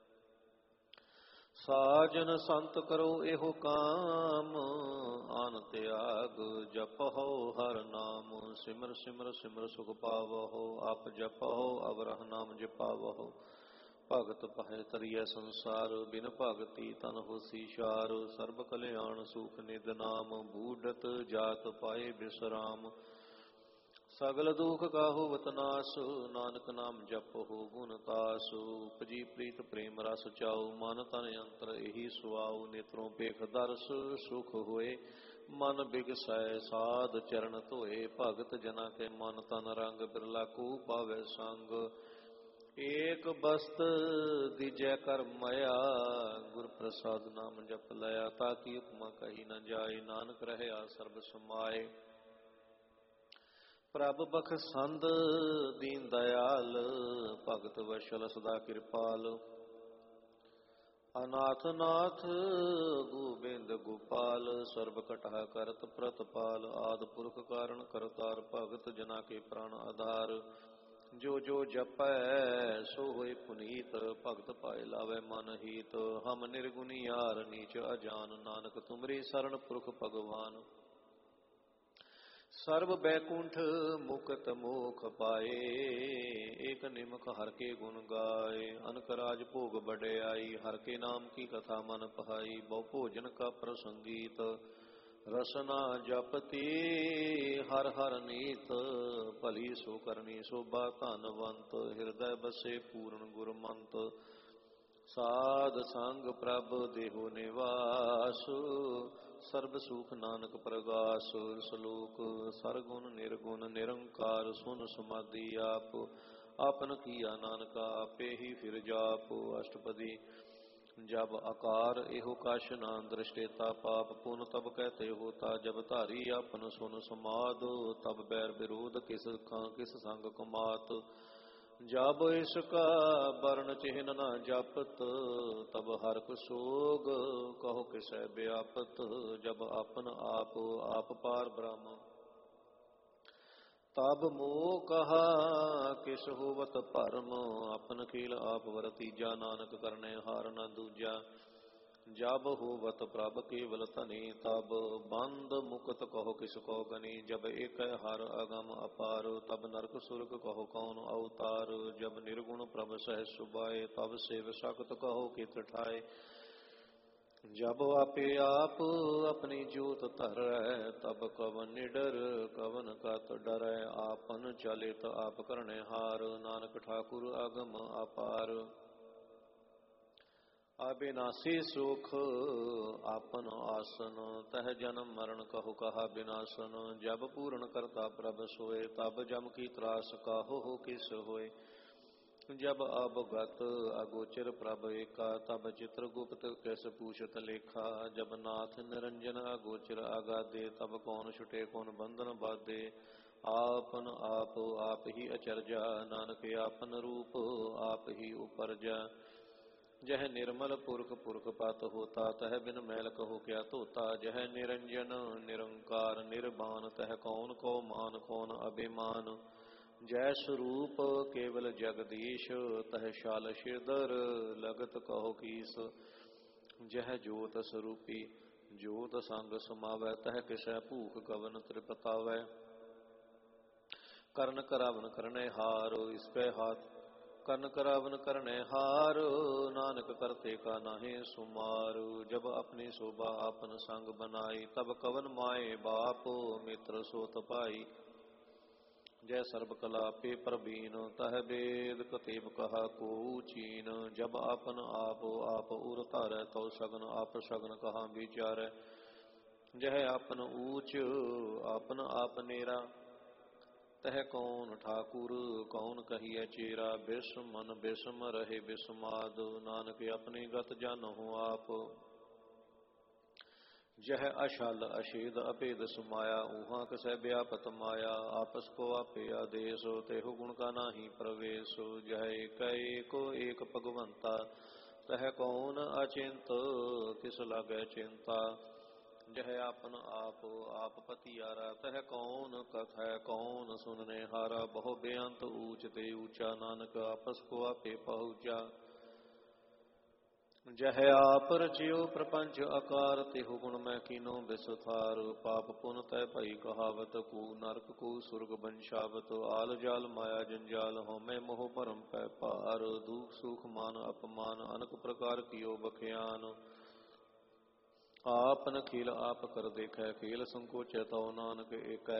ਸਾਜਨ ਸੰਤ ਕਰੋ ਇਹੋ ਕਾਮ, ਆਨ ਤਿਆਗ ਜਪਹੁ ਹਰ ਨਾਮ। ਸਿਮਰ ਸਿਮਰ ਸਿਮਰ ਸੁਖ ਪਾਵਹੁ, ਆਪ ਜਪਹੁ ਅਵਰਹ ਨਾਮ ਜਪਾਵਹੁ। ਭਗਤ ਪਹਿ ਤਰੀਐ ਸੰਸਾਰ, ਬਿਨ ਭਗਤੀ ਤਨ ਹੋਸੀ ਛਾਰ। ਸਰਬ ਕਲਿਆਣ ਸੁਖ ਨਿਦ ਨਾਮ, ਬੂਢਤ ਜਾਤ ਪਾਏ ਬਿਸਰਾਮ। ਸਗਲ ਦੁਖ ਕਾਹੂ ਬਤਨਾਸ, ਨਾਨਕ ਨਾਮ ਜਪਹੁ ਗੁਣ ਤਾਸ। ਉਪਜੀ ਪ੍ਰੀਤ ਪ੍ਰੇਮ ਰਸ ਚਾਉ, ਮਨ ਤਨ ਅੰਤਰ ਇਹੀ ਸੁਆਉ। ਨੇਤਰੋਂ ਪੇਖ ਦਰਸ ਸੁਖ ਹੋਏ, ਮਨ ਬਿਗਸੈ ਸਾਧ ਚਰਨ ਧੋਏ। ਭਗਤ ਜਨਾ ਕੇ ਮਨ ਤਨ ਰੰਗ, ਬਿਰਲਾ ਕੋ ਪਾਵੈ ਸੰਗ। ਏਕ ਬਸਤ ਦੀਜੈ ਕਰ ਮਾਇਆ, ਗੁਰ ਪ੍ਰਸਾਦ ਨਾਮ ਜਪ ਲਿਆ। ਤਾਕੀ ਉਪਮਾ ਕਹੀ ਨ ਜਾਏ, ਨਾਨਕ ਰਹਿਆ ਸਰਬ ਸਮਾਏ। ਪ੍ਰਭ ਬਖਸ਼ੰਦ ਦੀਨ ਦਇਆਲ, ਭਗਤ ਵਸ਼ਲ ਸਦਾ ਕਿਰਪਾਲ। ਅਨਾਥ ਨਾਥ ਗੋਬਿੰਦ ਗੋਪਾਲ, ਸਰਬ ਕਟਾ ਕਰਤ ਪ੍ਰਤਪਾਲ। ਆਦਿ ਪੁਰਖ ਕਾਰਣ ਕਰਤਾਰ, ਭਗਤ ਜਨਾ ਕੇ ਪ੍ਰਾਣ ਆਧਾਰ। ਜੋ ਜੋ ਜਪੈ ਸੋ ਹੋਏ ਪੁਨੀਤ, ਭਗਤ ਪਾਏ ਲਾਵੇ ਮਨ ਹੀਤ। ਹਮ ਨਿਰਗੁਣੀ ਯਾਰ ਨੀਚ ਅਜਾਨ, ਨਾਨਕ ਤੁਮਰੀ ਸਰਣ ਪੁਰਖ ਭਗਵਾਨ। ਸਰਬ ਬੈਕੁੰਠ ਮੁਕਤ ਮੋਖ ਪਾਏ, ਏਕ ਨਿਮਕ ਹਰ ਕੇ ਗੁਣ ਗਾਏ। ਅਨਕ ਰਾਜ ਭੋਗ ਵਡਿਆਈ, ਹਰ ਕੇ ਨਾਮ ਕੀ ਕਥਾ ਮਨ ਪਹਾਈ। ਬਹੁ ਭੋਜਨ ਕਾ ਪ੍ਰਸੰਗੀਤ, ਰਸਨਾ ਜਪਤੀ ਹਰ ਹਰ ਨੀਤ। ਭਲੀ ਸੋ ਕਰਨੀ ਸੋਭਾ ਧਨਵੰਤ, ਹਿਰਦੈ ਬਸੇ ਪੂਰਨ ਗੁਰਮੰਤ। ਸਾਧ ਸੰਗ ਪ੍ਰਭ ਦੇਹੋ ਨਿਵਾਸ, ਸਰਬ ਸੁਖ ਨਾਨਕ ਪ੍ਰਗਾਸ। ਸਲੋਕ ਸਰਗੁਣ ਨਿਰਗੁਣ ਨਿਰੰਕਾਰ, ਸੁਨ ਸਮਾਧੀ ਆਪ। ਆਪਨ ਕੀਆ ਨਾਨਕਾ ਆਪੇ ਹੀ ਫਿਰ ਜਾਪ। ਅਸ਼ਟਪਦੀ ਜਬ ਆਕਾਰ ਇਹੋ ਕਛ ਨਾ ਦ੍ਰਿਸ਼ਟੇਤਾ ਪਾਪ। ਪੁਨ ਤਬ ਕਹਤੇ ਹੋਤਾ ਜਬ ਧਾਰੀ ਆਪਨ ਸੁਨ ਸਮਾਦ। ਤਬ ਬੈਰ ਵਿਰੋਧ ਕਿਸ ਸੰਗ ਕੁਮਾਤ। ਜਬ ਇਸਕਾ ਬਰਨ ਚਿਹਨ ਨਾ ਜਪਤ, ਤਬ ਹਰਕ ਸੋਗ ਕਹੋ ਕਿਸੈ ਵਿਆਪਤ। ਜਬ ਆਪਨ ਆਪ ਆਪ ਪਾਰ ਬ੍ਰਹਮ, ਤਬ ਮੋਹ ਕਹਾ ਕਿਸ ਹੋਵਤ ਭਰਮ। ਆਪਨ ਖੇਲ ਆਪ ਵਰਤੀਜਾ, ਨਾਨਕ ਕਰਨੇ ਹਾਰ ਨ ਦੂਜਾ। ਜਬ ਹੋਵਤ ਪ੍ਰਭ ਕੇਵਲ ਧਨੀ, ਤਬ ਬੰਦ ਮੁਕਤ ਕਹੋ ਕਿਸ ਕੋ ਗਨੀ। ਜਬ ਏਕ ਹਰ ਅਗਮ ਅਪਾਰ, ਤਬ ਨਰਕ ਸੁਰਗ ਕਹੋ ਕੌਣ ਅਵਤਾਰ। ਜਬ ਨਿਰਗੁਣ ਪ੍ਰਭ ਸਹਿ ਸੁਭਾਏ, ਤਬ ਸੇਵ ਸਕਤ ਕਹੋ ਕਿਤ ਠਾਏ। ਜਬ ਆਪੇ ਆਪ ਆਪਣੀ ਜੋਤ ਧਰੈ, ਤਬ ਕਵਨ ਨਿਡਰ ਕਵਨ ਕਤ ਡਰੈ। ਆਪਨ ਚਲਿਤ ਆਪ ਕਰਨੇ ਹਾਰ, ਨਾਨਕ ਠਾਕੁਰ ਅਗਮ ਅਪਾਰ। ਅਬਿਨਾਸੀ ਸੁਖ ਆਪਨ ਆਸਨ, ਤਹ ਜਨਮ ਮਰਨ ਕਹੋ ਕਹਾ ਬਿਨਾਸਨ। ਜਬ ਪੂਰਨ ਕਰਤਾ ਪ੍ਰਭ ਸੋਏ, ਤਬ ਜਮ ਕੀ ਤਰਾਸ ਕਾਹੋ ਹੋ ਕਿਸ ਹੋਏ। ਜਬ ਅਵਗਤ ਅਗੋਚਰ ਪ੍ਰਭ ਏਕਾ, ਤਬ ਚਿਤ੍ਰ ਗੁਪਤ ਕਿਸ ਪੂਛਤ ਲੇਖਾ। ਜਬ ਨਾਥ ਨਿਰੰਜਨ ਅਗੋਚਰ ਅਗਾਧੇ, ਤਬ ਕੌਣ ਛੁਟੇ ਕੌਣ ਬੰਧਨ ਬਾਧੇ। ਆਪਨ ਆਪ ਆਪ ਹੀ ਅਚਰਜਾ, ਨਾਨਕ ਆਪਨ ਰੂਪ ਆਪ ਹੀ ਉਪਰਜਾ। ਜਹ ਨਿਰਮਲ ਪੁਰਖ ਪੁਰਖ ਪਤ ਹੋਤਾ, ਤਹ ਬਿਨ ਮੈਲ ਕਹੋ ਕਿਆ ਧੋਤਾ। ਜਹ ਨਿਰੰਜਨ ਨਿਰੰਕਾਰ ਨਿਰਬਾਨ, ਤਹ ਕੌਣ ਕੋ ਮਾਨ ਕੌਣ ਅਭਿਮਾਨ। ਜੈ ਸਰੂਪ ਕੇਵਲ ਜਗਦੀਸ਼, ਤਹ ਸ਼ਾਲ ਸ਼ਿਰਧਰ ਲਗਤ ਕਹੋ ਕੀਸ। ਜਹ ਜੋਤ ਸਰੂਪੀ ਜੋਤ ਸੰਗ ਸਮਾਵੈ, ਤਹ ਕਿਸੈ ਭੂਖ ਕਵਨ ਤ੍ਰਿਪਤਾਵੈ। ਕਰਨ ਕਰਾਵਨ ਕਰਨੇ ਹਾਰ, ਇਸਕੈ ਹਾਥ ਕਰਨ ਕਰਾਵਨ ਕਰਨੇ ਹਾਰ। ਨਾਨਕ ਕਰਤੇ ਕਾ ਨਾਹਿ ਸੁਮਾਰ। ਜਬ ਆਪਣੀ ਸ਼ੋਭਾ ਆਪਨ ਸੰਗ ਬਨਾਈ, ਤਬ ਕਵਨ ਮਾਏ ਬਾਪ ਮਿੱਤਰ ਸੋਤ ਭਾਈ। जय सर्ब कला पे प्रवीण तह वेद कतेब कहा को चीन। जब आपन आप उर तारै तो सगन आप सगन कहा विचारै। जह आपन ऊच आपन आप नेरा तह कौन ठाकुर कौन कहिए चेरा। बिस्म मन बिस्म रहे बिस्माद नानक अपनी गत जानहु आप। जह अशल अशेद अभेद समाया ऊहा कसै व्यापत माया। आपस को आपे आदेश तेहु गुण का नाही प्रवेश। जह एक एक भगवंता तह कौन अचिंत किस लागे चिंता। जह आपन आप पतियारा तह कौन कथै कौन सुनने हारा। बहु बेअंत ऊच ते ऊंचा नानक आपस को आपे पहुँचा। जह आप रचियो प्रपंच आकार तेहु गुण मैं कीनो बिसथार। पाप पुन तय भई कहावत कू नरक कू सुरग बंशावत। आल जाल माया जंजाल होमै मोह भरम पै पार। दुख सुख मान अपमान अनक प्रकार कियो बख्यान। आपन खेल आप कर देखै खेल संकोचै तौ नानक एकै।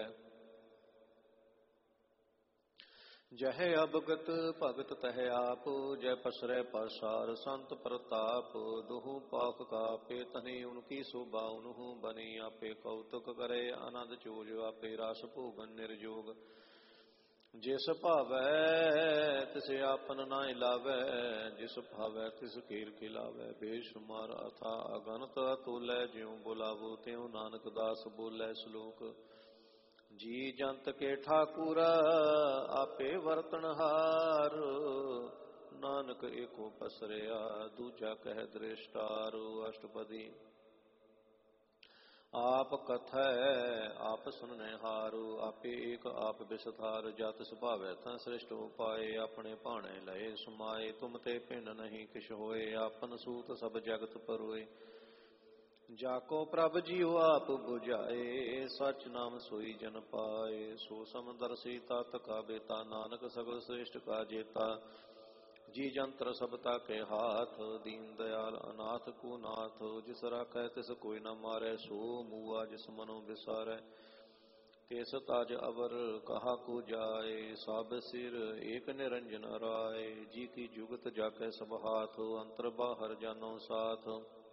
जह अवगत भगत तह आप जय पसरै पासार। संत प्रताप दुहु पाक कापे तनि उनकी शोभा उनहु बनी। आपे कौतुक करे आनंद चोज आपे रास भोगन निर्जोग। जिस भावै तिस आपन नाय लावै जिस भावै तिस खेल खिलावै। बेशुमार अथा अगनत अतुलै ज्यों बुलावो त्यों नानक दास बोलै श्लोक। जी जंत के ठाकुर आपे वर्तनहार। नानक एको पसरिया दूजा कह दृष्टार। अष्टपदी आप कथै आप सुनने हारो। आपे एक आप बिसथार जत सुभावै तं श्रेष्ठ उपाय। अपने भाणे लए समाए तुम ते भिन्न नहीं किछ होए। आपन सूत सब जगत परोए। जाको प्रभ जीव आप बुझाए सच नाम सोई जन पाए। सो समदर्शी तात का बेता नानक सगल श्रेष्ठ का जेता। जी जंत्र सबता के हाथ दीन दयाल अनाथ को नाथ। जिस राखै तिस कोई न मारै सो मुआ जिस मनो बिसारै। केस ताज अवर कहा को जाए सब सिर एक निरंजन राय। जी की जुगत जाकै सब हाथ अंतर बाहर जानो साथ।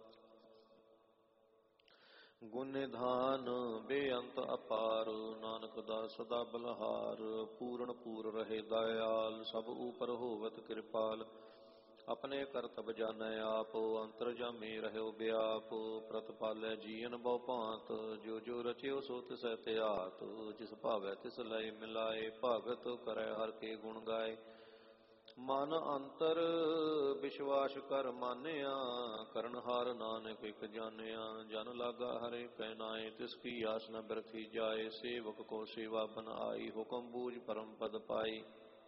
गुण निधान बेअंत अपार नानक दास सदा बलहार। पूर्ण पूर रहे दयाल सब ऊपर होवत कृपाल। अपने करतब जानै आप अंतर जामे रहो व्याप। प्रतिपालै जीवन बहु भांत जो जो रचियो सो तिसै त्यात। जिस भावै तिस लय मिलाए भगत करै हर के गुण गाए। मन अंतर विश्वास कर मानिया करनहार नानक एक जानिया। जन लागा हरे कै नाय तिसकी आस न बिरथी जाए। सेवक को सेवा बन आई हुक्म बूझ परम पद पाई।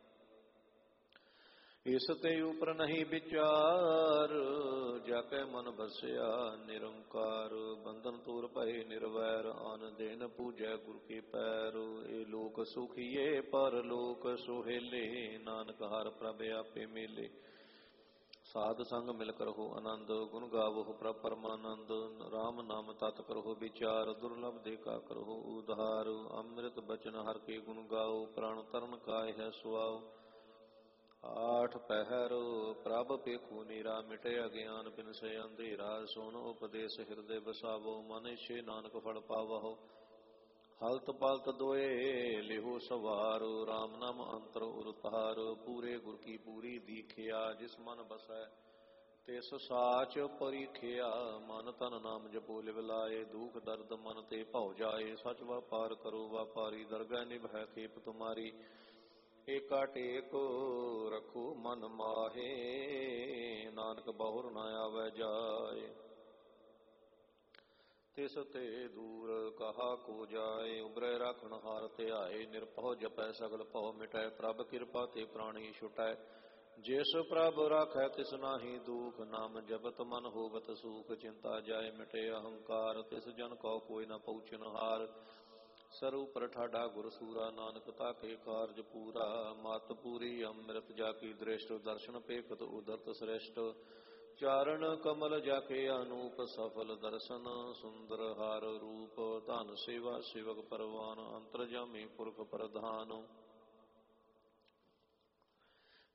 इस ते ऊपर नहीं विचार जाकै मन बसया निरंकार। बंधन तूर भय निर्वैर आन दिन पूजै गुरु के पैर। ए लोक सुखिए पर लोक सुहेले नानक हर प्रभ आपे मेले। साध संग मिल करहु आनंद गुण गावो प्रभ परमानंद। राम नाम तत् करहु विचार दुर्लभ देखा करहु उधार। अमृत बचन हर के गुण गाओ प्राण तरण काय है सुआओ। आठ पहर प्रभ पेखु नीरा मिटे अज्ञान बिनसे अंधेरा। सोनो उपदेश हृदय बसावो मन इच्छे नानक फल पावहो। हलत पलत दोए लिहो सवार राम नाम अंतर उरतार। पूरे गुर की पूरी दीखिया जिस मन बसै तिस साच परीखिया। मन तन नाम जपो लिव लाए दुख दर्द मन ते भौ जाए। सच व्यापार करो व्यापारी दरगह निभै खेप तुम्हारी। एका टेक रखो मन माहे नानक बहुर न आवे जाए। तिस ते दूर कहा को जाए उबरै राखण हार ध्याए। निरभਉ जपै सगल भਉ मिटै प्रभ कृपा ते प्राणी छुटै। जिस प्रभ राखै तिस नाहि दुख नाम जपत मन होवत सुख। चिंता जाय मिटे अहंकार तिस जन कौ कोई न पहुँचन हार। स्वरूप ठाडा गुर सूरा नानक ताके कारज पूरा। मत पूरी अमृत जाकी दृष्ट दर्शन पेखत उदरत श्रेष्ठ। चारण कमल जाके अनूप सफल दर्शन। सुंदर हार रूप धन सेवा सेवक परवान। अंतर जामी पुरख प्रधान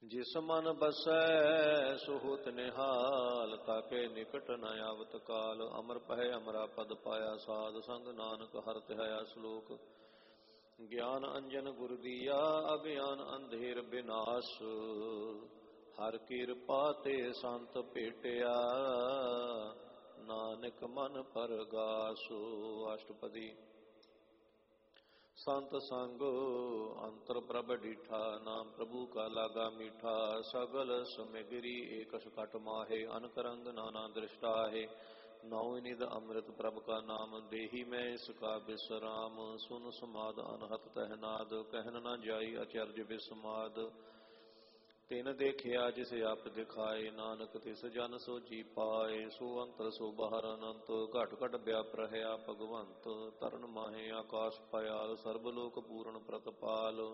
ਜਿਸ ਮਨ ਬਸੈ ਸੋ ਹੋਤ ਨਿਹਾਲ, ਤਾਕੇ ਨਿਕਟ ਨ ਆਵਤ ਕਾਲ। ਅਮਰ ਪਹਿ ਅਮਰਾ ਪਦ ਪਾਇਆ, ਸਾਧ ਸੰਗ ਨਾਨਕ ਹਰਿ ਧਿਆਇਆ। ਸ਼ਲੋਕ। ਗਿਆਨ ਅੰਜਨ ਗੁਰ ਦੀਆ, ਅਗਿਆਨ ਅੰਧੇਰ ਬਿਨਾਸ਼। ਹਰਿ ਕਿਰਪਾ ਤੇ ਸੰਤ ਭੇਟਿਆ, ਨਾਨਕ ਮਨ ਪਰਗਾਸ। ਅਸ਼ਟਪਦੀ। ਸੰਤ ਸੰਗ ਅੰਤਰ ਪ੍ਰਭ ਡੀਠਾ, ਨਾਮ ਪ੍ਰਭੂ ਕਾ ਲਾਗਾ ਮੀਠਾ। ਸਗਲ ਸਮਗਰੀ ਏਕਸ ਘਟ ਮਾਹੇ, ਅਨਕ ਰੰਗ ਨਾਨਾ ਦ੍ਰਿਸ਼ਟਾਹੇ। ਨੌ ਨਿਧ ਅੰਮ੍ਰਿਤ ਪ੍ਰਭ ਕਾ ਨਾਮ, ਦੇਹੀ ਮੈਂ ਇਸ ਕਾ ਬਿਸਰਾਮ। ਸੁਨ ਸਮਾਦ ਅਨਹਤ ਤਹਿਨਾਦ, ਕਹਿਨ ਨ ਜਾਈ ਅਚਰਜ ਬਿਸਮਾਦ। ਤਿਨ ਦੇਖਿਆ ਜਿਸ ਆਪ ਦਿਖਾਏ, ਨਾਨਕ ਤਿਸ ਜਨ ਸੋ ਜੀ ਪਾਏ। ਸੋ ਅੰਤਰ ਸੋ ਬਾਹਰ ਅਨੰਤ, ਘਟ ਘਟ ਵਿਆਪ ਰਹਿਆ ਭਗਵੰਤ। ਤਰਨ ਮਾਹੇ ਆਕਾਸ਼ ਪਇਆਲ, ਸਰਬ ਲੋਕ ਪੂਰਨ ਪ੍ਰਤਪਾਲ।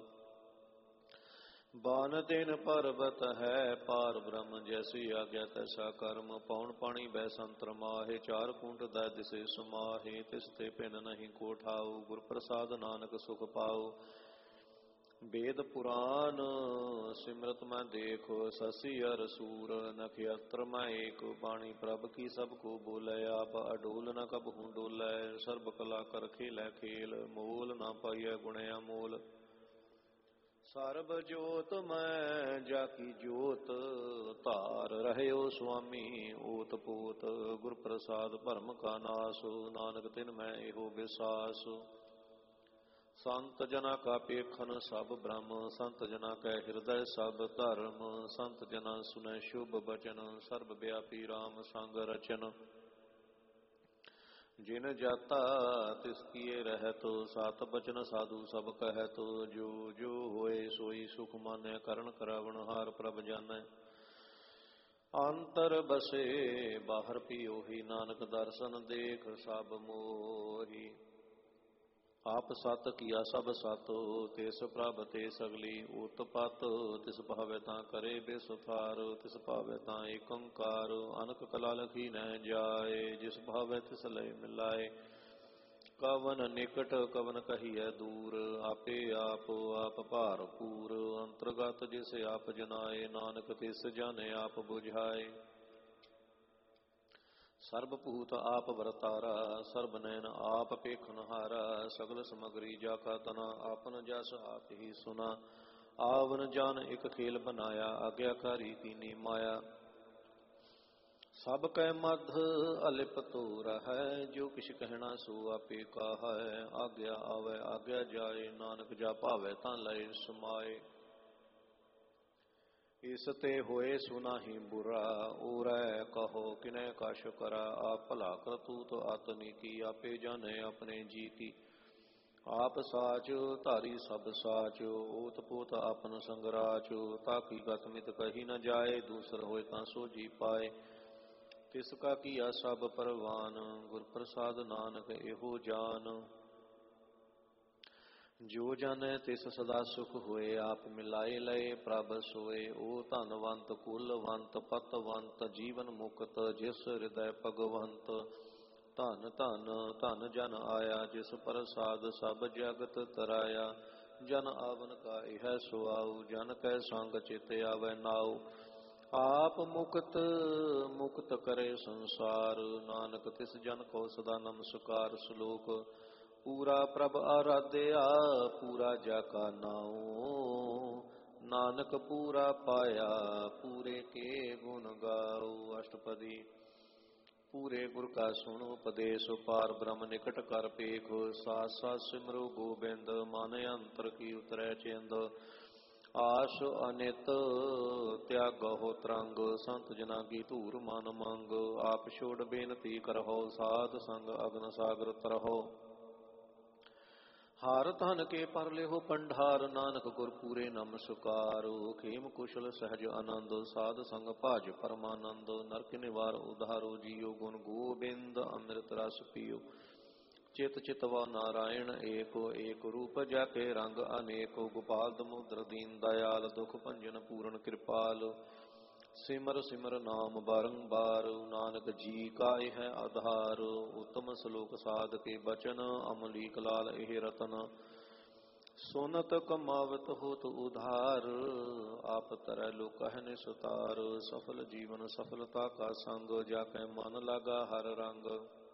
ਬਾਨ ਤਿਨ ਪਰਬਤ ਹੈ, ਪਾਰ ਬ੍ਰਹਮ ਜੈਸੀ ਆਗਿਆ ਤੈਸਾ ਕਰਮ। ਪਉਣ ਪਾਣੀ ਬੈ ਸੰਤਰ ਮਾਹੇ, ਚਾਰ ਕੂਟ ਦੈ ਦਿਸੇ ਸਮਾਹੇ। ਤਿਸ ਤੇ ਭਿਨ ਨਹੀਂ ਕੋ ਠਾਉ, ਗੁਰ ਪ੍ਰਸਾਦ ਨਾਨਕ ਸੁਖ ਪਾਉ। ਵੇਦ ਪੁਰਾਨ ਸਿਮਰਤ ਮੈਂ ਦੇਖੋ, ਸਸੀ ਅਰ ਸੂਰ ਨਖਯਤਰ ਮੈਂ ਏਕ। ਬਾਣੀ ਪ੍ਰਭ ਕੀ ਸਭ ਕੋ ਬੋਲੇ, ਆਪ ਅਡੋਲ ਨ ਕਬਹੂ ਡੋਲੇ। ਸਰਬ ਕਲਾ ਕਰ ਖੇਲੇ ਖੇਲ, ਮੋਲ ਨਾ ਪਾਈਐ ਗੁਣਿਆ ਮੋਲ। ਸਰਬ ਜੋਤ ਮੈਂ ਜਾ ਕੀ ਜੋਤ, ਧਾਰ ਰਹਿਓ ਸੁਆਮੀ ਓਤ ਪੋਤ। ਗੁਰ ਪ੍ਰਸਾਦ ਭਰਮ ਕਾ ਨਾਸ, ਨਾਨਕ ਤਿਨ ਮੈਂ ਇਹੋ ਵਿਸਾਸ। ਸੰਤ ਜਨਾ ਕਾ ਪੇਖਨ ਸਭ ਬ੍ਰਹਮ, ਸੰਤ ਜਨਾ ਕੈ ਹਿਰਦੈ ਸਭ ਧਰਮ। ਸੰਤ ਜਨਾ ਸੁਨੈ ਸ਼ੁਭ ਬਚਨ, ਸਰਬ ਵਿਆਪੀ ਰਾਮ ਸੰਗ ਰਚਨ। ਜਿਨ ਜਾਤਾ ਤਿਸ ਕੀਏ ਰਹਿਤ, ਸਤ ਬਚਨ ਸਾਧੂ ਸਭ ਕਹਿਤ। ਜੋ ਜੋ ਹੋਏ ਸੋਈ ਸੁਖ ਮਾਨੈ, ਕਰਨ ਕਰਾਵਣ ਹਾਰ ਪ੍ਰਭ ਜਾਨੈ। ਅੰਤਰ ਬਸੇ ਬਾਹਰ ਪਿਓਹੀ, ਨਾਨਕ ਦਰਸ਼ਨ ਦੇਖ ਸਭ ਮੋਹੀ। ਆਪ ਸਤ ਕੀਆ ਸਭ ਸਤ, ਤਿਸ ਪ੍ਰਭ ਤੇ ਸਗਲੀ ਉਤਪਤ। ਤਿਸ ਭਾਵੈ ਤਾਂ ਕਰੇ ਬੇਸੁਥਾਰ, ਤਿਸ ਭਾਵੈ ਤਾਂ ਏਕ ਓੰਕਾਰ। ਅਨਕ ਕਲਾ ਲਖੀ ਨ ਜਾਏ, ਜਿਸ ਭਾਵੈ ਤਿਸ ਲਇ ਮਿਲਾਏ। ਕਵਨ ਨਿਕਟ ਕਵਨ ਕਹੀਐ ਦੂਰ, ਆਪੇ ਆਪ ਆਪ ਭਾਰਪੂਰ। ਅੰਤਰਗਤ ਜਿਸ ਆਪ ਜਨਾਏ, ਨਾਨਕ ਤਿਸ ਜਨ ਆਪ ਬੁਝਾਏ। ਸਰਬ ਭੂਤ ਆਪ ਵਰਤਾਰਾ, ਸਰਬ ਨੈਣ ਆਪ ਪੇਖਨਹਾਰਾ। ਸਗਲ ਸਮਗਰੀ ਜਾ ਕਾ ਤਨਾ, ਆਪਨ ਜਸ ਆਪ ਹੀ ਸੁਨਾ। ਆਵਨ ਜਾਨ ਇਕ ਖੇਲ ਬਨਾਇਆ, ਆਗਿਆਕਾਰੀ ਕੀਨੀ ਮਾਇਆ। ਸਭ ਕੈ ਮਧ ਅਲਿਪ ਤੋ ਰਹੈ, ਜੋ ਕਿਛ ਕਹਿਣਾ ਸੋ ਆਪੇ ਕਾਹੈ। ਆਗਿਆ ਆਵੈ ਆਗਿਆ ਜਾਏ, ਨਾਨਕ ਜਾ ਭਾਵੈ ਤਾਂ ਲਏ ਸਮਾਏ। ਇਸ ਤੇ ਹੋਏ ਸੋ ਨਾਹੀ ਬੁਰਾ, ਓਰੈ ਕਹੋ ਕਿਨੈ ਕਛ ਕਰਾ। ਆਪ ਭਲਾ ਕਰਤੂਤ ਆਤਨੀ ਕੀ, ਆਪੇ ਜਾਣੈ ਆਪਣੇ ਜੀ ਕੀ। ਆਪ ਸਾਚ ਧਾਰੀ ਸਭ ਸਾਚ, ਓਤ ਪੋਤ ਆਪਨ ਸੰਗਰਾਚ। ਤਾਕੀ ਗਤ ਮਿਤ ਕਹੀ ਨ ਜਾਏ, ਦੂਸਰ ਹੋਏ ਤਾਂ ਸੋ ਜੀ ਪਾਏ। ਤਿਸ ਕਾ ਕੀਆ ਸਭ ਪਰਵਾਨ, ਗੁਰ ਪ੍ਰਸਾਦ ਨਾਨਕ ਇਹੋ ਜਾਨ। ਜੋ ਜਨ ਤਿਸ ਸਦਾ ਸੁਖ ਹੋਏ, ਆਪ ਮਿਲਾਏ ਲਏ ਪ੍ਰਭ ਸੋਏ। ਉਹ ਧਨਵੰਤ ਕੁਲਵੰਤ ਪਤਵੰਤ, ਜੀਵਨ ਮੁਕਤ ਜਿਸ ਹਿਰਦੈ ਭਗਵੰਤ। ਧਨ ਧਨ ਧਨ ਜਨ ਆਇਆ, ਜਿਸ ਪ੍ਰਸਾਦ ਸਭ ਜਗਤ ਤਰਾਇਆ। ਜਨ ਆਵਨ ਕਾ ਇਹ ਸੁਆਉ, ਜਨ ਕੈ ਸੰਗ ਚਿਤ ਆਵੈ ਨਾਉ। ਆਪ ਮੁਕਤ ਮੁਕਤ ਕਰੇ ਸੰਸਾਰ, ਨਾਨਕ ਤਿਸ ਜਨ ਕੋ ਸਦਾ ਨਮਸਕਾਰ। ਸ਼ਲੋਕ। ਪੂਰਾ ਪ੍ਰਭ ਆਰਾਧਿਆ, ਪੂਰਾ ਜਾ ਕਾ ਨਾਉ। ਨਾਨਕ ਪੂਰਾ ਪਾਇਆ, ਪੂਰੇ ਕੇ ਗੁਣ ਗਾਉ। ਅਸ਼ਟਪਦੀ। ਪੂਰੇ ਗੁਰ ਕਾ ਸੁਣ ਉਪਦੇਸ਼, ਪਾਰ ਬ੍ਰਹਮ ਨਿਕਟ ਕਰ ਪੇਖ। ਸਾਥ ਸਾਥ ਸਿਮਰੋ ਗੋਬਿੰਦ, ਮਨ ਅੰਤਰ ਕੀ ਉਤਰੈ ਚਿੰਦ। ਆਸ ਅਨਿਤ ਤਿਆਗਹੁ ਤਰੰਗ, ਸੰਤ ਜਨਾ ਕੀ ਧੂਰ ਮਨ ਮੰਗ। ਆਪ ਛੋੜ ਬੇਨਤੀ ਕਰਹੁ, ਸਾਧ ਸੰਗ ਅਗਨ ਸਾਗਰ ਤਰਹੁ। ਹਾਰ ਧਨ ਕੇ ਪਰ ਲਿਹੁ ਪੰਡਾਰ, ਨਾਨਕ ਗੁਰ ਪੂਰੇ ਨਮਸਕਾਰ। ਖੇਮ ਕੁਸ਼ਲ ਸਹਿਜ ਆਨੰਦ, ਸਾਧ ਸੰਗ ਭਾਜ ਪਰਮਾਨੰਦ। ਨਰਕ ਨਿਵਾਰ ਉਧਾਰੋ ਜੀਉ, ਗੁਣ ਗੋਬਿੰਦ ਅੰਮ੍ਰਿਤ ਰਸ ਪੀਓ। ਚਿਤ ਚਿਤਵਾ ਨਾਰਾਇਣ ਏਕੋ, ਏਕ ਰੂਪ ਜਾ ਕੇ ਰੰਗ ਅਨੇਕੋ। ਗੋਪਾਲ ਦਮੋਦਰ ਦੀਨ ਦਇਆਲ, ਦੁਖ ਭੰਜਨ ਪੂਰਨ ਕਿਰਪਾਲ। ਸਿਮਰ ਸਿਮਰ ਨਾਮ ਬਾਰੰਬਾਰ, ਨਾਨਕ ਜੀ ਕਾ ਇਹ ਆਧਾਰ। ਉੱਤਮ ਸਲੋਕ ਸਾਧ ਕੇ ਬਚਨ, ਅਮਲੀਕ ਲਾਲ ਇਹ ਰਤਨ। सोनत कमावत होत उधार, आप तरह लो कहने सुतार। सफल जीवन सफलता का संग, जाके मन लगा हर रंग।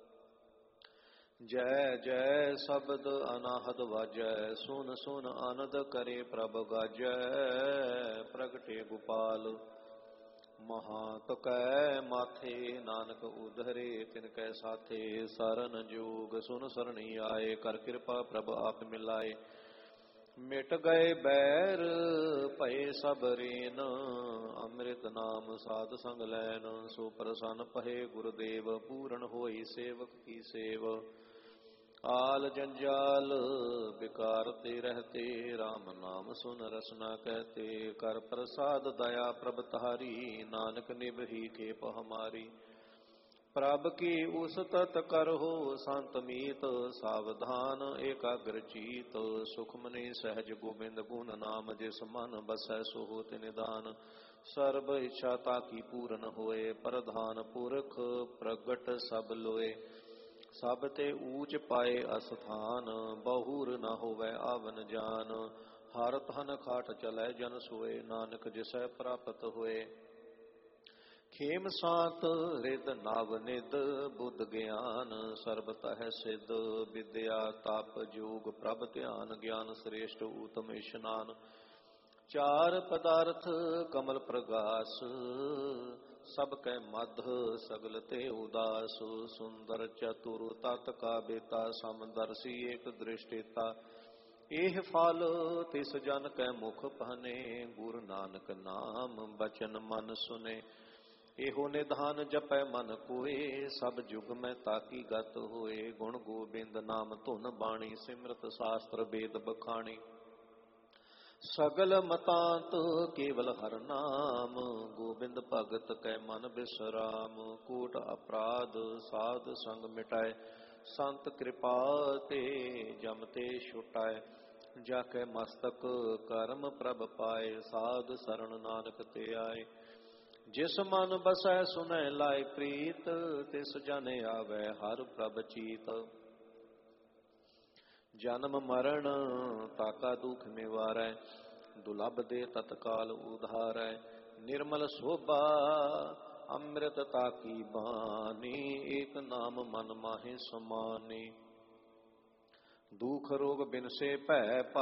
जय जय शब्द अनाहद वाजै, सुन सुन आनंद करे प्रभ गाजै। प्रगटे गोपाल महात कै माथे, नानक उधरे तिनकै साथे। सरन जोग सुन सरणी आए, कर कृपा प्रभ आप मिलाए। मिट गए बैर भये सब रेन, अमृत नाम साध संग लैन। सो प्रसन्न पहे गुरुदेव, पूरन होई सेवक की सेव। आल जंजाल बिकारते रहते, राम नाम सुन रसना कहते। कर प्रसाद दया प्रभ तारी, नानक निभही खेप हमारी। प्रभ की उस्तत करहो संत मीत, सावधान एकाग्र चीत। सुखमनि सहज गोबिंद गुण नाम, जिस मन बसै सो होत निदान। सर्व इच्छा ताकी पूरन होए, प्रधान पुरख प्रगट सब लोए। सब ते ऊच पाए अस्थान, बहुर न होवै आवन जान। हर धन खाट चलै जन सोए, नानक जिसै प्राप्त होए। खेम सांत रिद नव निद, बुद्ध ज्ञान सर्ब तह सिद्ध। विद्या तप जोग प्रभ ध्यान, ज्ञान श्रेष्ठ उत्तम इशनान। चार पदार्थ कमल प्रगास, सब कै मध सगल ते उदास। सुंदर चतुर तत का बेता, समदर्शी एक दृष्टिता। एह फल तिस जन कै मुख पहने, गुरु नानक नाम बचन मन सुने। एहो निधान जपै मन कोय, सब जुग में ताकी गत होए। गुण गोबिंद नाम धुन बाणी, सिमरत शास्त्र वेद बखाणी। सगल मतांत केवल हर नाम, गोबिंद भगत कै मन बिसराम। कूट अपराध साध संग मिटाए, संत कृपा ते जम ते छुटाए। जाके मस्तक कर्म प्रभ पाए, साध शरण नानक ते आए। जिस मन बसै सुनै लाए प्रीत, तिस जन आवे हर प्रभ चीत। जन्म मरण ताका दुख निवारै, दुलभ दे तत्काल उधारै। निर्मल शोभा अमृत ताकी बानी, एक नाम मन माहि समानी। दुख रोग बिन से भै